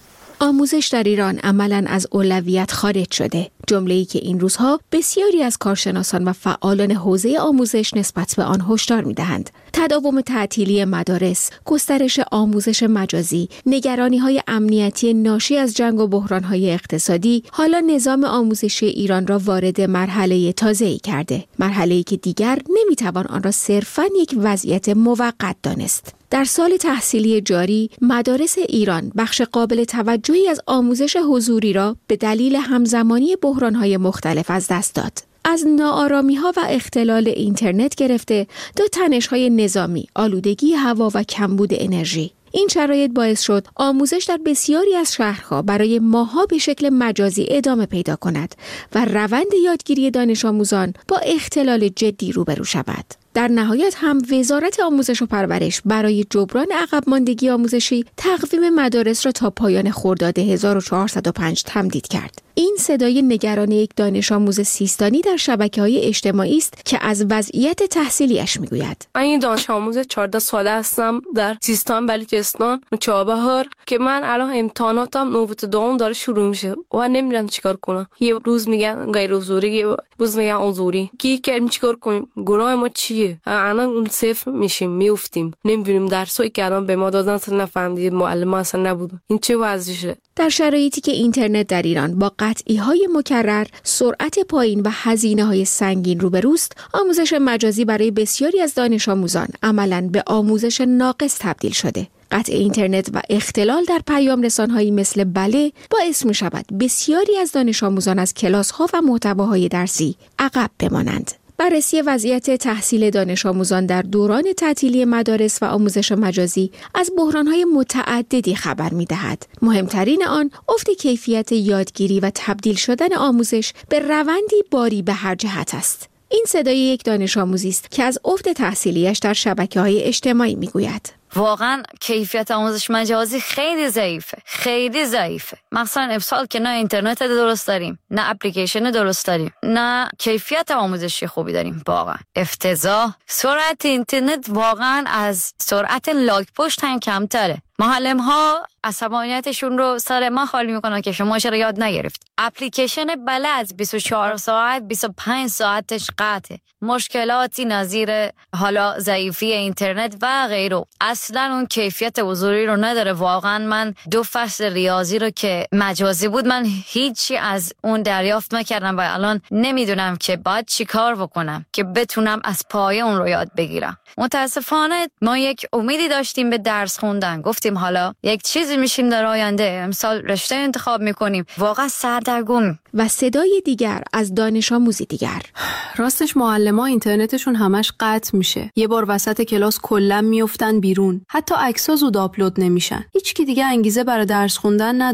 آموزش در ایران عملاً از اولویت خارج شده، جمله‌ای که این روزها بسیاری از کارشناسان و فعالان حوزه آموزش نسبت به آن هشدار می‌دهند. تداوم تعطیلی مدارس، گسترش آموزش مجازی، نگرانی‌های امنیتی ناشی از جنگ و بحران‌های اقتصادی حالا نظام آموزشی ایران را وارد مرحله تازه‌ای کرده، مرحله‌ای که دیگر نمی‌توان آن را صرفاً یک وضعیت موقت دانست. در سال تحصیلی جاری، مدارس ایران بخش قابل توجهی از آموزش حضوری را به دلیل همزمانی بحران‌های مختلف از دست داد. از ناآرامی‌ها و اختلال اینترنت گرفته تا تنش‌های نظامی، آلودگی هوا و کمبود انرژی. این شرایط باعث شد آموزش در بسیاری از شهرها برای ماه‌ها به شکل مجازی ادامه پیدا کند و روند یادگیری دانش آموزان با اختلال جدی روبرو شود. در نهایت هم وزارت آموزش و پرورش برای جبران عقب ماندگی آموزشی تقویم مدارس را تا پایان خرداد هزار و چهارصد و پنج تمدید کرد. این صدای نگران یک دانش آموز سیستانی در شبکه‌های اجتماعی است که از وضعیت تحصیلیش میگوید. من این دانش آموز چهارده ساله هستم در سیستان بلوچستان چابهار که من الان امتحاناتم نوبت دوم داره شروع میشه و نمیدونم چیکار کنم. یه روز میگن غیر حضوری، یه روز میگن حضوری. کی که چیکار کنیم؟ گناه ما چیه؟ الان اون صفر میشیم، میافتیم. نمیدونیم درسایی که الان به ما دادن اصلا نفهمیدیم، معلم اصلا نبود. این چه وضعیشه؟ در شرایطی که اینترنت در ایران با قطعی‌های مکرر، سرعت پایین و هزینه‌های سنگین روبروست، آموزش مجازی برای بسیاری از دانش آموزان عملاً به آموزش ناقص تبدیل شده. قطع اینترنت و اختلال در پیام رسانهایی مثل بله باعث می شود بسیاری از دانش آموزان از کلاس‌ها و محتواهای درسی عقب بمانند. بررسی وضعیت تحصیل دانش آموزان در دوران تعطیلی مدارس و آموزش مجازی از بحران‌های متعددی خبر می‌دهد. مهمترین آن افت کیفیت یادگیری و تبدیل شدن آموزش به روندی باری به هر جهت است. این صدای یک دانش آموزی است که از افت تحصیلیش در شبکه‌های اجتماعی می‌گوید. واقعا کیفیت آموزش مجازی خیلی ضعیفه، خیلی ضعیفه. مثلا امسال که نه اینترنت درست داریم، نه اپلیکیشن درست داریم، نه کیفیت آموزشی خوبی داریم. واقعا افتضاح. سرعت اینترنت واقعا از سرعت لاگ پشت هم کمتره. معلم ها عصبانیتشون رو سر ما خالی میکنن که شما چرا یاد نگرفت. اپلیکیشن بله از بیست و چهار ساعت بیست و پنج ساعتش قطعه. مشکلاتی نظیر حالا ضعیفی اینترنت و غیره. اصلا اون کیفیت حضوری رو نداره. واقعا من دو فصل ریاضی رو که مجازی بود من هیچی از اون دریافت نکردم و الان نمیدونم که باید چی کار بکنم که بتونم از پایه اون رو یاد بگیرم. متاسفانه ما یک امیدی داشتیم به درس خوندن، گفتیم حالا یک چیزی میشیم در آینده، امسال رشته انتخاب میکنیم، واقعا سردرگم. و صدای دیگر از دانش آموزی دیگر. راستش معلما اینترنتشون همش قطع میشه، یه بار وسط کلاس کلا میافتن بیرون، حتی عکس‌ها زود آپلود نمیشن، هیچ کی دیگه انگیزه برای درس خوندن نداره.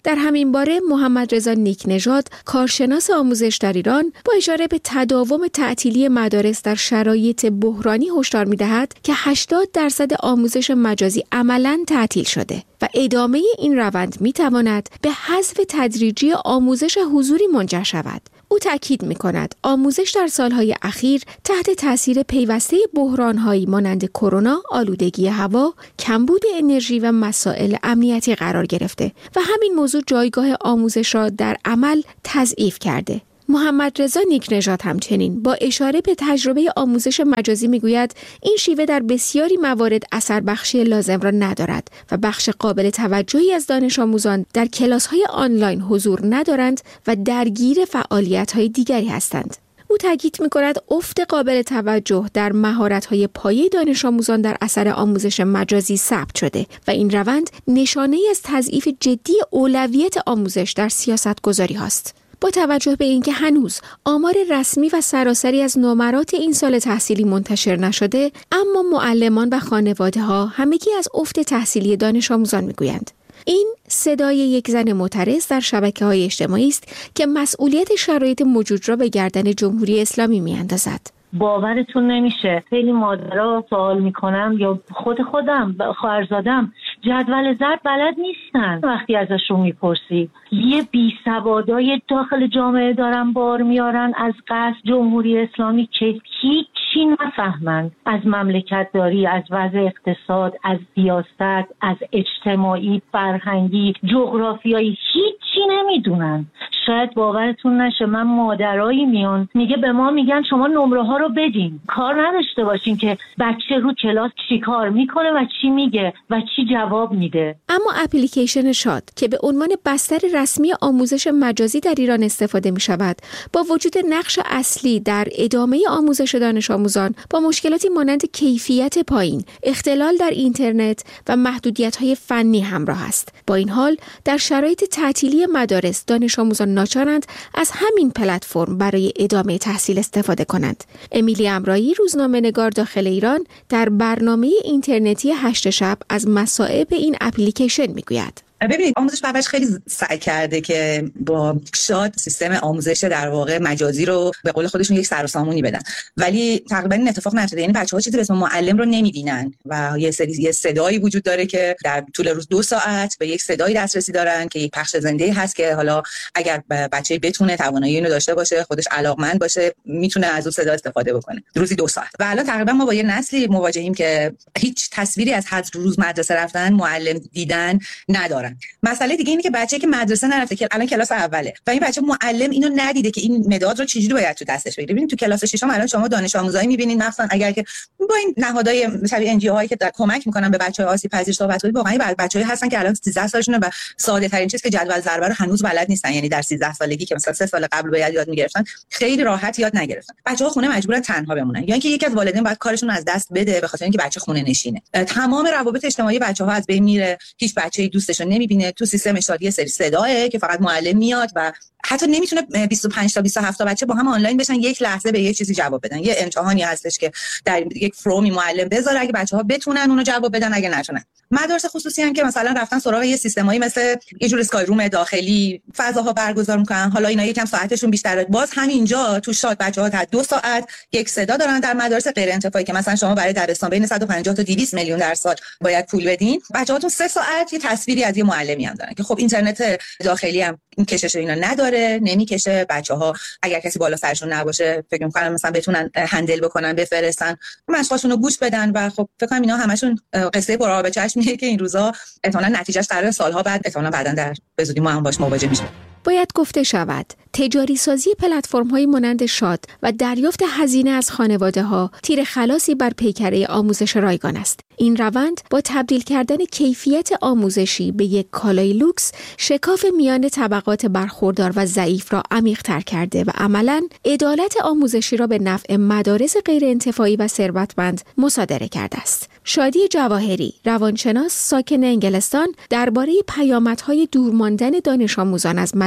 در همین باره محمد رضا نیک نژاد، کارشناس آموزش در ایران، با اشاره به تداوم تعطیلی مدارس در شرایط بحرانی هشدار می‌دهد که هشتاد درصد آموزش مجازی عملاً تعطیل شده و ادامه این روند می‌تواند به حذف تدریجی آموزش حضوری منجر شود. او تاکید می‌کند آموزش در سالهای اخیر تحت تاثیر پیوسته بحران‌هایی مانند کرونا، آلودگی هوا، کمبود انرژی و مسائل امنیتی قرار گرفته و همین موضوع جایگاه آموزش را در عمل تضعیف کرده. محمد رضا نیک نژاد همچنین با اشاره به تجربه آموزش مجازی میگوید این شیوه در بسیاری موارد اثر بخشی لازم را ندارد و بخش قابل توجهی از دانش آموزان در کلاس‌های آنلاین حضور ندارند و درگیر فعالیت‌های دیگری هستند. او تاکید می‌کند افت قابل توجه در مهارت‌های پایه دانش آموزان در اثر آموزش مجازی ثبت شده و این روند نشانه‌ای از تضعیف جدی اولویت آموزش در سیاست‌گذاری است. با توجه به اینکه هنوز آمار رسمی و سراسری از نمرات این سال تحصیلی منتشر نشده، اما معلمان و خانواده‌ها همگی از افت تحصیلی دانش آموزان می‌گویند. این صدای یک زن معترض در شبکه‌های اجتماعی است که مسئولیت شرایط موجود را به گردن جمهوری اسلامی می‌اندازد. باورتون نمیشه خیلی مادرها سوال میکنم یا خود خودم خواهرزادم جدول ضرب بلد نیستن. وقتی ازشون میپرسی یه بی سوادای داخل جامعه دارن بار میارن از قصد جمهوری اسلامی که هیچی نفهمن از مملکت داری، از وضع اقتصاد، از سیاست، از اجتماعی، فرهنگی، جغرافیایی، هیچی نمیدونن. شاید باورتون نشه من مادرایی میان میگه به ما میگن شما نمره ها رو بدین، کار نداشته باشین که بچه رو کلاس چی کار میکنه و چی میگه و چی جواب میده. اما اپلیکیشن شاد که به عنوان بستر رسمی آموزش مجازی در ایران استفاده میشود، با وجود نقش اصلی در ادامه آموزش دانش آموزان با مشکلاتی مانند کیفیت پایین، اختلال در اینترنت و محدودیت‌های فنی همراه است. با این حال در شرایط تعطیلی مدارس دانش آموزان ناچارند از همین پلتفرم برای ادامه تحصیل استفاده کنند. امیلی امرایی، روزنامه‌نگار داخل ایران، در برنامه اینترنتی هشت شب از مصائب این اپلیکیشن میگوید. ببینید آموزش پرورش خیلی سعی کرده که با شاد سیستم آموزش در واقع مجازی رو به قول خودشون یک سر و سامونی بدن، ولی تقریبا این اتفاق نیفتاده. یعنی بچه‌ها چیزی به اسم معلم رو نمی‌بینن و یه سری یه صدایی وجود داره که در طول روز دو ساعت به یک صدایی دسترسی دارن که یک پخش زنده هست که حالا اگر بچه بتونه توانایی اینو داشته باشه، خودش علاقمند باشه، میتونه از اون صدا استفاده بکنه روزی دو ساعت. و الان تقریبا ما با یه نسلی مواجهیم که هیچ تصویری از هر روز مدرسه رفتن، معلم دیدن نداره. مسئله دیگه اینه که بچه‌ای که مدرسه نرفته که الان کلاس اوله و این بچه معلم اینو ندیده که این مداد رو چجوری باید تو دستش بگیره. ببین تو کلاس ششم الان شما دانش آموزایی می‌بینید، مثلا اگر که با این نهادهای مثلا ان جی او هایی که کمک می‌کنن به بچه‌های آسیب پذیر صحبت کنید، واقعا بچه‌ای هستن که الان سیزده سالشونه و ساده ترین چیز که جدول ضربه رو هنوز بلد نیستن. یعنی در سیزده سالگی که مثلا سه سال قبل باید یاد می‌گرفتن، خیلی راحت یاد نگرفتن. بچه‌ها خونه مجبورن تنها بمونن یا اینکه یکی از والدین باید کارشون رو از دست بده به خاطر اینکه بچه خونه نشینه. تمام روابط اجتماعی بچه‌ها از بین میره، هیچ بچه‌ای دوستش رو نمی‌بینه. تو سیستم شادی یه سری صداه که فقط معلم میاد و حتی نمیتونه بیست و پنج تا بیست و هفت تا بچه با هم آنلاین بشن یک لحظه به یه چیزی جواب بدن. یه امتحانی هستش که در یک فرومی معلم بذاره اگه بچه‌ها بتونن اونو جواب بدن، اگه نتونن. مدارس خصوصی هم که مثلا رفتن سراغ یه سیستمایی مثل یه جور اسکای روم داخلی فضاها برگزار میکنن، حالا اینا یکم ساعتشون بیشتره، باز همینجا تو شاد بچه‌ها تا دو ساعت یک صدا دارن. در مدارس غیر انتفاعی که مثلا شما برای دبستان بین صد و پنجاه تا دویست میلیون در سال باید پول بدین، بچه‌هاتون سه ساعت یه تصویری از یه معلمی هم دارن که خب اینترنت داخلی هم این کشش اینا نداره، نمیکشه. بچه‌ها اگر کسی بالا سرشون نباشه فکر می‌کنم مثلا بتونن هندل بکنن، بفرستن، مشقاشون رو گوش بدن و خب فکر کنم اینا همشون قصه پر آب چشمیه که این روزا احتمالاً نتیجهش قراره سالها بعد احتمالاً بعداً در بزودی ما هم باش مواجه میشیم. باید گفته شود تجاری سازی پلتفرم‌های مانند شاد و دریافت هزینه از خانواده‌ها تیر خلاصی بر پیکره آموزش رایگان است. این روند با تبدیل کردن کیفیت آموزشی به یک کالای لوکس، شکاف میان طبقات برخوردار و ضعیف را عمیق‌تر کرده و عملاً عدالت آموزشی را به نفع مدارس غیر انتفاعی و ثروتمند مصادره کرده است. شادی جواهری، روانشناس ساکن انگلستان، درباره پیامدهای دورماندن دانش آموزان از مدرسه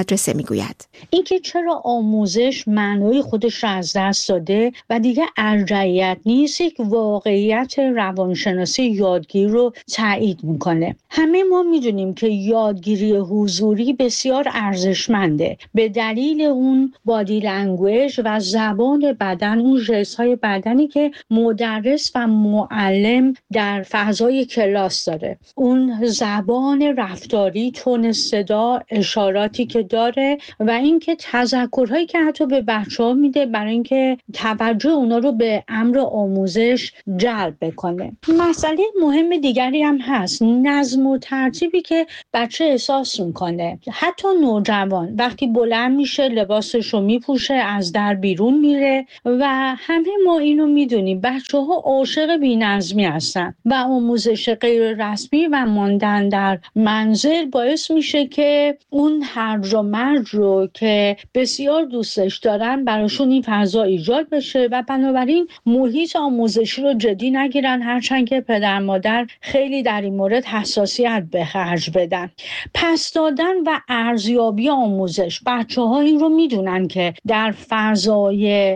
مدرسه میگوید. اینکه چرا آموزش معنای خودش را از دست داده و دیگه ارجحیت نیست، یک واقعیت روانشناسی یادگیری رو تایید میکنه. همه ما میدونیم که یادگیری حضوری بسیار ارزشمنده به دلیل اون بادی لنگویج و زبان بدن، اون ژست‌های بدنی که مدرس و معلم در فضای کلاس داره، اون زبان رفتاری، تون صدا، اشاراتی که داره و اینکه تذکرهایی که حتی به بچه‌ها میده برای اینکه توجه اونا رو به امر آموزش جلب بکنه. مسئله مهم دیگری هم هست، نظم و ترتیبی که بچه احساس میکنه. حتی نوجوان وقتی بلند میشه لباسش رو میپوشه، از در بیرون میره و همه ما اینو میدونیم، بچه ها عاشق بی‌نظمی هستن و آموزش غیر رسمی و ماندن در منزل باعث میشه که اون هرج و مرج رو که بسیار دوستش دارن براشون این فضا ایجاد بشه و بنابراین محیط آموزشی رو جدی نگیرن، هرچند که پدر مادر خیلی در این مورد حساسیت به خرج بدن. پس دادن و ارزیابی آموزش، بچه ها این رو میدونن که در فضای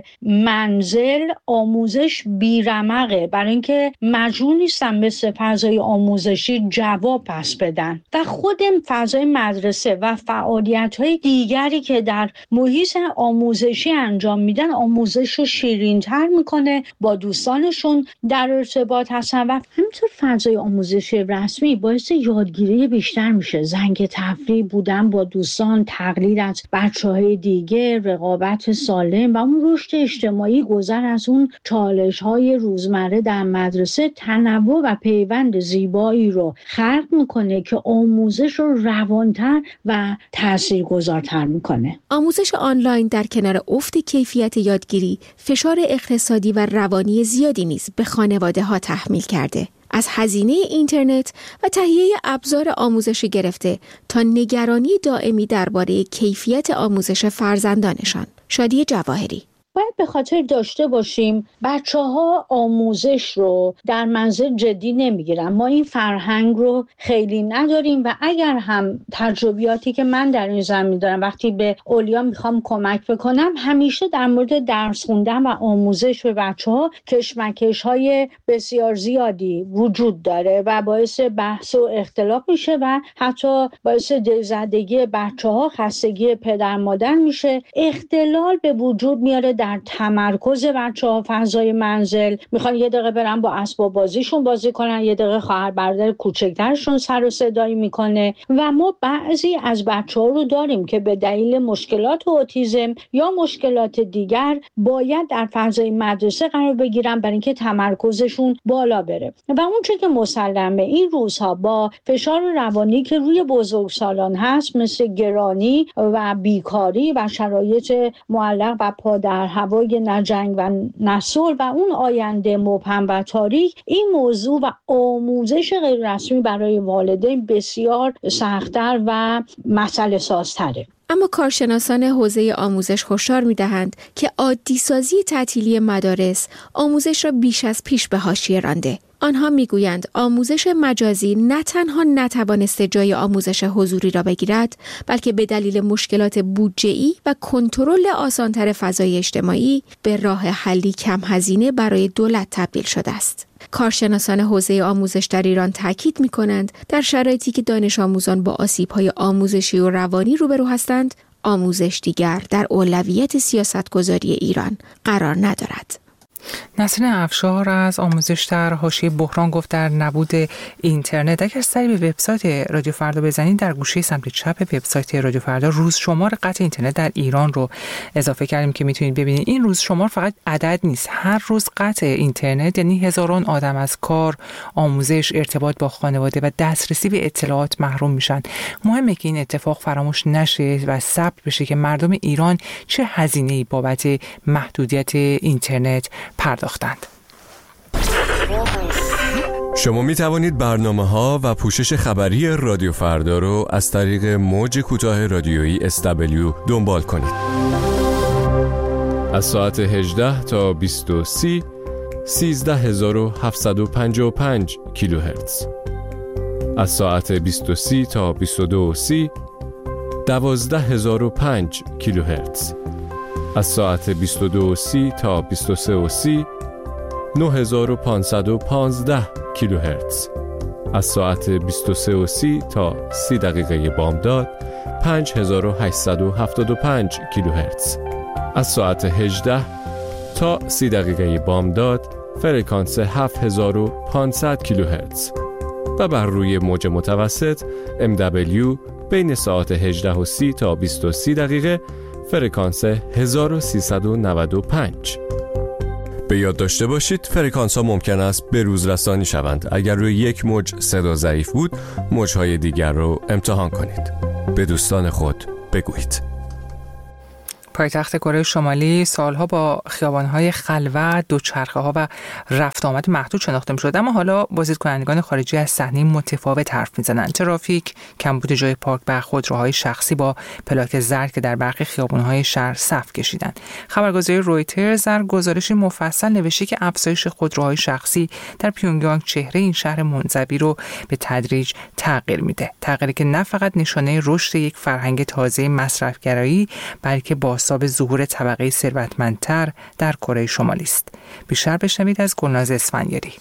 منزل آموزش بیرمقه، برای اینکه مجبور نیستن مثل فضای آموزشی جواب پس بدن و خود فضای مدرسه و فعالیت های دیگری که در محیط آموزشی انجام میدن آموزش رو شیرین تر میکنه، با دوستانشون در ارتباط هستن و همینطور فضای آموزشی رسمی باعث یادگیری بیشتر میشه، زنگ تفریح بودن با دوستان، تقلید از بچه‌های دیگه، رقابت سالم و اون رشد اجتماعی، گذر از اون چالش‌های روزمره در مدرسه، تنوع و پیوند زیبایی رو خلق میکنه که آموزش رو روانتر و تاثیرگذارتر میکنه. آموزش آنلاین در کنار افت کیفیت یادگیری، فشار اقتصادی و روانی زیادی نیز به خانواده‌ها تحمیل کرده. از هزینه اینترنت و تهیه ابزار آموزشی گرفته تا نگرانی دائمی درباره کیفیت آموزش فرزندانشان. شادی جواهری: باید به خاطر داشته باشیم بچه ها آموزش رو در منزل جدی نمیگیرن. ما این فرهنگ رو خیلی نداریم و اگر هم تجربیاتی که من در این زمین دارم وقتی به اولیا میخوام کمک بکنم، همیشه در مورد درس خوندن و آموزش به بچه ها کشمکش های بسیار زیادی وجود داره و باعث بحث و اختلاف میشه و حتی باعث دلزدگی بچه ها، خستگی پدر مادر میشه، اختلال به وجود میاره در تمرکز بچه‌ها فضای منزل. میخوان یه دقیقه برن با اسباب بازیشون بازی کنن، یه دقیقه خواهر برادر کوچکترشون سر و صدایی میکنه و ما بعضی از بچه‌ها رو داریم که به دلیل مشکلات اوتیسم یا مشکلات دیگر باید در فضای مدرسه قرار بگیرن برای اینکه تمرکزشون بالا بره و اون چه که مسلمه این روزها با فشار روانی که روی بزرگسالان هست، مثل گرانی و بیکاری و شرایط معلق و پادر هوای نجنگ و نسل و اون آینده مبهم و تاریک، این موضوع و آموزش غیر رسمی برای والدین بسیار سخت‌تر و مسئله سازتره. اما کارشناسان حوزه آموزش هشدار می‌دهند که عادی سازی تعطیلی مدارس آموزش را بیش از پیش به حاشیه رانده. آنها میگویند آموزش مجازی نه تنها نتوانسته جای آموزش حضوری را بگیرد، بلکه به دلیل مشکلات بودجه‌ای و کنترل آسان‌تر فضای اجتماعی به راه حلی کم هزینه برای دولت تبدیل شده است. کارشناسان حوزه آموزش در ایران تاکید می‌کنند در شرایطی که دانش آموزان با آسیب‌های آموزشی و روانی روبرو هستند، آموزش دیگر در اولویت سیاستگذاری ایران قرار ندارد. نسرین افشار از آموزش در حاشیه بحران گفت در نبود اینترنت، اگر سری به وبسایت رادیو فردا بزنید در گوشه سمت چپ وبسایت رادیو فردا روز شمار قطع اینترنت در ایران رو اضافه کردیم که میتونید ببینید. این روز شمار فقط عدد نیست، هر روز قطع اینترنت یعنی هزاران آدم از کار، آموزش، ارتباط با خانواده و دسترسی به اطلاعات محروم میشن. مهمه که این اتفاق فراموش نشه و ثبت بشه که مردم ایران چه هزینه‌ای بابت محدودیت اینترنت پرداختند. شما می توانید برنامه‌ها و پوشش خبری رادیو فردا رو از طریق موج کوتاه رادیویی اس دبلیو دنبال کنید. از ساعت هجده تا بیست و سه سیزده هزار و هفتصد و پنجاه و پنج کیلوهرتز. از ساعت بیست و سه تا بیست و دو و سی دوازده هزار و پنج کیلوهرتز. از ساعت بیست و دو و سی تا بیست و سه و سی نه هزار و پانصد و پانزده کیلوهرتز. از ساعت بیست و سه و سی تا سی دقیقه بامداد پنج هزار و هشتصد و هفتاد و پنج کیلوهرتز. از ساعت هجده تا سی دقیقه بامداد فرکانس هفت هزار و پانصد کیلوهرتز و بر روی موج متوسط ام دبلیو بین ساعت هجده و سی تا بیست و سه دقیقه فرکانس هزار و سیصد و نود و پنج. به یاد داشته باشید فرکانس ها ممکن است به روز رسانی شوند. اگر روی یک موج صدا ضعیف بود، موج‌های دیگر رو امتحان کنید. به دوستان خود بگویید. پایتخت کره شمالی سالها با خیابان‌های خلوت، دوچرخه‌ها و رفت آمد محدود شناخته می‌شد، اما حالا بازدیدکنندگان خارجی از صحنه متفاوت حرف می‌زنند. ترافیک، کمبود جای پارک و خودروهای شخصی با پلاک زرد که در برخی خیابان‌های شهر صف کشیدند. خبرگزاری رویترز در گزارشی مفصل نوشته که افزایش خودروهای شخصی در پیونگیانگ چهره این شهر منزوی رو به تدریج تغییر میده. تغییری که نه فقط نشانه رشد یک فرهنگ تازه مصرفگرایی، بلکه با حساب ظهور طبقه ثروتمندتر در کره شمالی است. بیشتر بشنوید از گلناز اسفندیاری.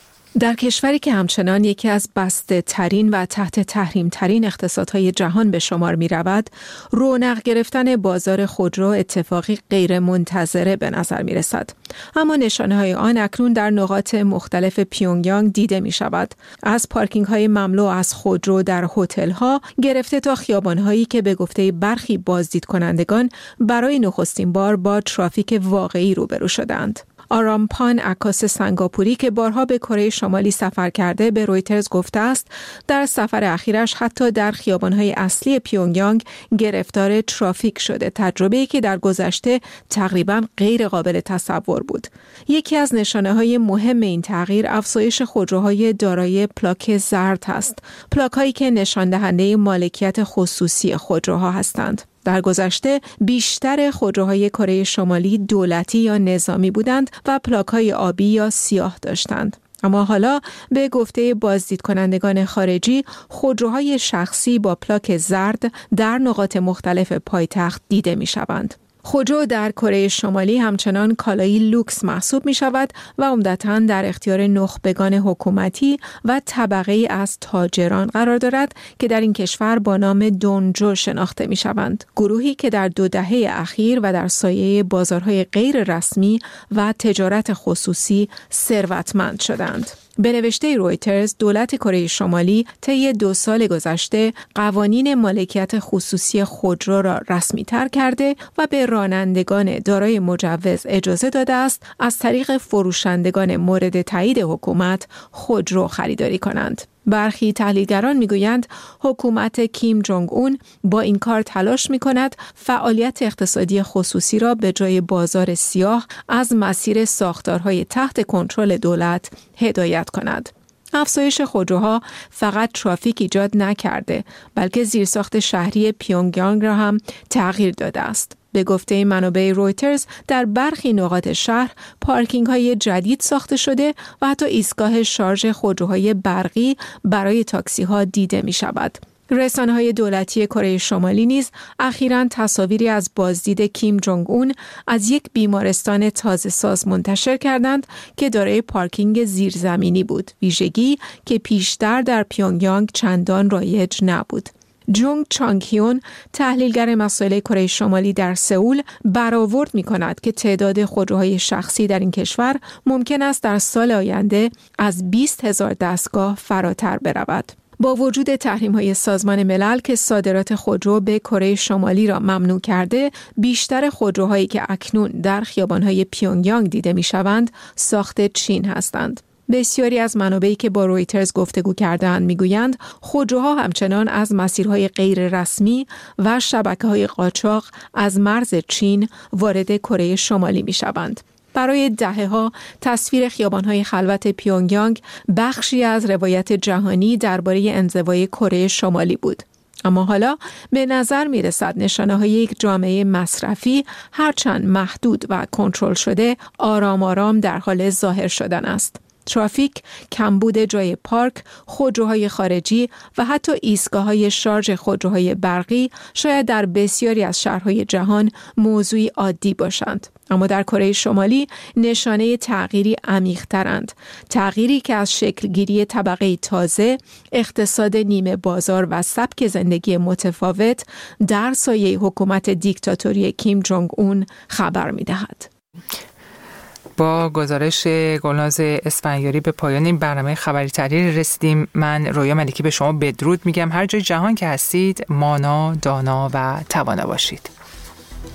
در کشوری که همچنان یکی از بسته ترین و تحت تحریم ترین اقتصادهای جهان به شمار می رود، رونق گرفتن بازار خودرو اتفاقی غیر منتظره به نظر می رسد. اما نشانه های آن اکنون در نقاط مختلف پیونگیانگ دیده می شود. از پارکینگ های مملو از خودرو در هتل ها گرفته تا خیابان هایی که به گفته برخی بازدید کنندگان برای نخستین بار با ترافیک واقعی روبرو شدند. آرامپان عکاس سنگاپوری که بارها به کره شمالی سفر کرده به رویترز گفته است در سفر اخیرش حتی در خیابان‌های اصلی پیونگیانگ گرفتار ترافیک شده، تجربه‌ای که در گذشته تقریباً غیر قابل تصور بود. یکی از نشانه‌های مهم این تغییر افزایش خودروهای دارای پلاک زرد است، پلاک‌هایی که نشان دهنده مالکیت خصوصی خودروها هستند. در گذشته بیشتر خودروهای کره شمالی دولتی یا نظامی بودند و پلاک‌های آبی یا سیاه داشتند. اما حالا به گفته بازدید کنندگان خارجی خودروهای شخصی با پلاک زرد در نقاط مختلف پایتخت دیده می شوند. خودرو در کره شمالی همچنان کالایی لوکس محسوب می شود و عمدتاً در اختیار نخبگان حکومتی و طبقه از تاجران قرار دارد که در این کشور با نام دونجو شناخته می شوند. گروهی که در دو دهه اخیر و در سایه بازارهای غیر رسمی و تجارت خصوصی ثروتمند شدند. به نوشته رویترز، دولت کره شمالی طی دو سال گذشته قوانین مالکیت خصوصی خودرو را رسمی تر کرده و به رانندگان دارای مجوز اجازه داده است از طریق فروشندگان مورد تایید حکومت خودرو خریداری کنند. برخی تحلیلگران میگویند حکومت کیم جونگ اون با این کار تلاش میکند فعالیت اقتصادی خصوصی را به جای بازار سیاه از مسیر ساختارهای تحت کنترل دولت هدایت کند. افزایش خودروها فقط ترافیک ایجاد نکرده، بلکه زیرساخت شهری پیونگیانگ را هم تغییر داده است. به گفته منابع رویترز در برخی نقاط شهر پارکینگ های جدید ساخته شده و حتی ایستگاه شارژ خودروهای برقی برای تاکسی ها دیده می شود. رسانه‌های دولتی کره شمالی نیز اخیراً تصاویری از بازدید کیم جونگ اون از یک بیمارستان تازه ساز منتشر کردند که دارای پارکینگ زیرزمینی بود، ویژگی که پیشتر در پیونگیانگ چندان رایج نبود. جونگ چانگ هیون، تحلیلگر مسائل کره شمالی در سئول، برآورد می‌کند که تعداد خودروهای شخصی در این کشور ممکن است در سال آینده از بیست هزار دستگاه فراتر برود. با وجود تحریم‌های سازمان ملل که صادرات خودرو به کره شمالی را ممنوع کرده، بیشتر خودروهایی که اکنون در خیابان‌های پیونگیانگ دیده می‌شوند، ساخت چین هستند. بسیاری از منابعی که با رویترز گفتگو کردند میگویند خودروها همچنان از مسیرهای غیر رسمی و شبکه‌های قاچاق از مرز چین وارد کره شمالی میشوند. برای دهه‌ها تصویر خیابان‌های خلوت پیونگیانگ بخشی از روایت جهانی درباره انزوای کره شمالی بود. اما حالا به نظر می رسد نشانه های یک جامعه مصرفی هرچند محدود و کنترل شده آرام آرام در حال ظاهر شدن است. ترافیک، کمبود جای پارک، خودروهای خارجی و حتی ایستگاه‌های شارژ خودروهای برقی شاید در بسیاری از شهرهای جهان موضوعی عادی باشند. اما در کره شمالی نشانه تغییری عمیق‌ترند. تغییری که از شکلگیری طبقه تازه، اقتصاد نیمه بازار و سبک زندگی متفاوت در سایه حکومت دیکتاتوری کیم جونگ اون خبر می‌دهد. با گزارش گلناز اسفندیاری به پایان این برنامه خبری تحریری رسیدیم. من رویا ملکی به شما بدرود میگم. هر جای جهان که هستید مانا، دانا و توانا باشید.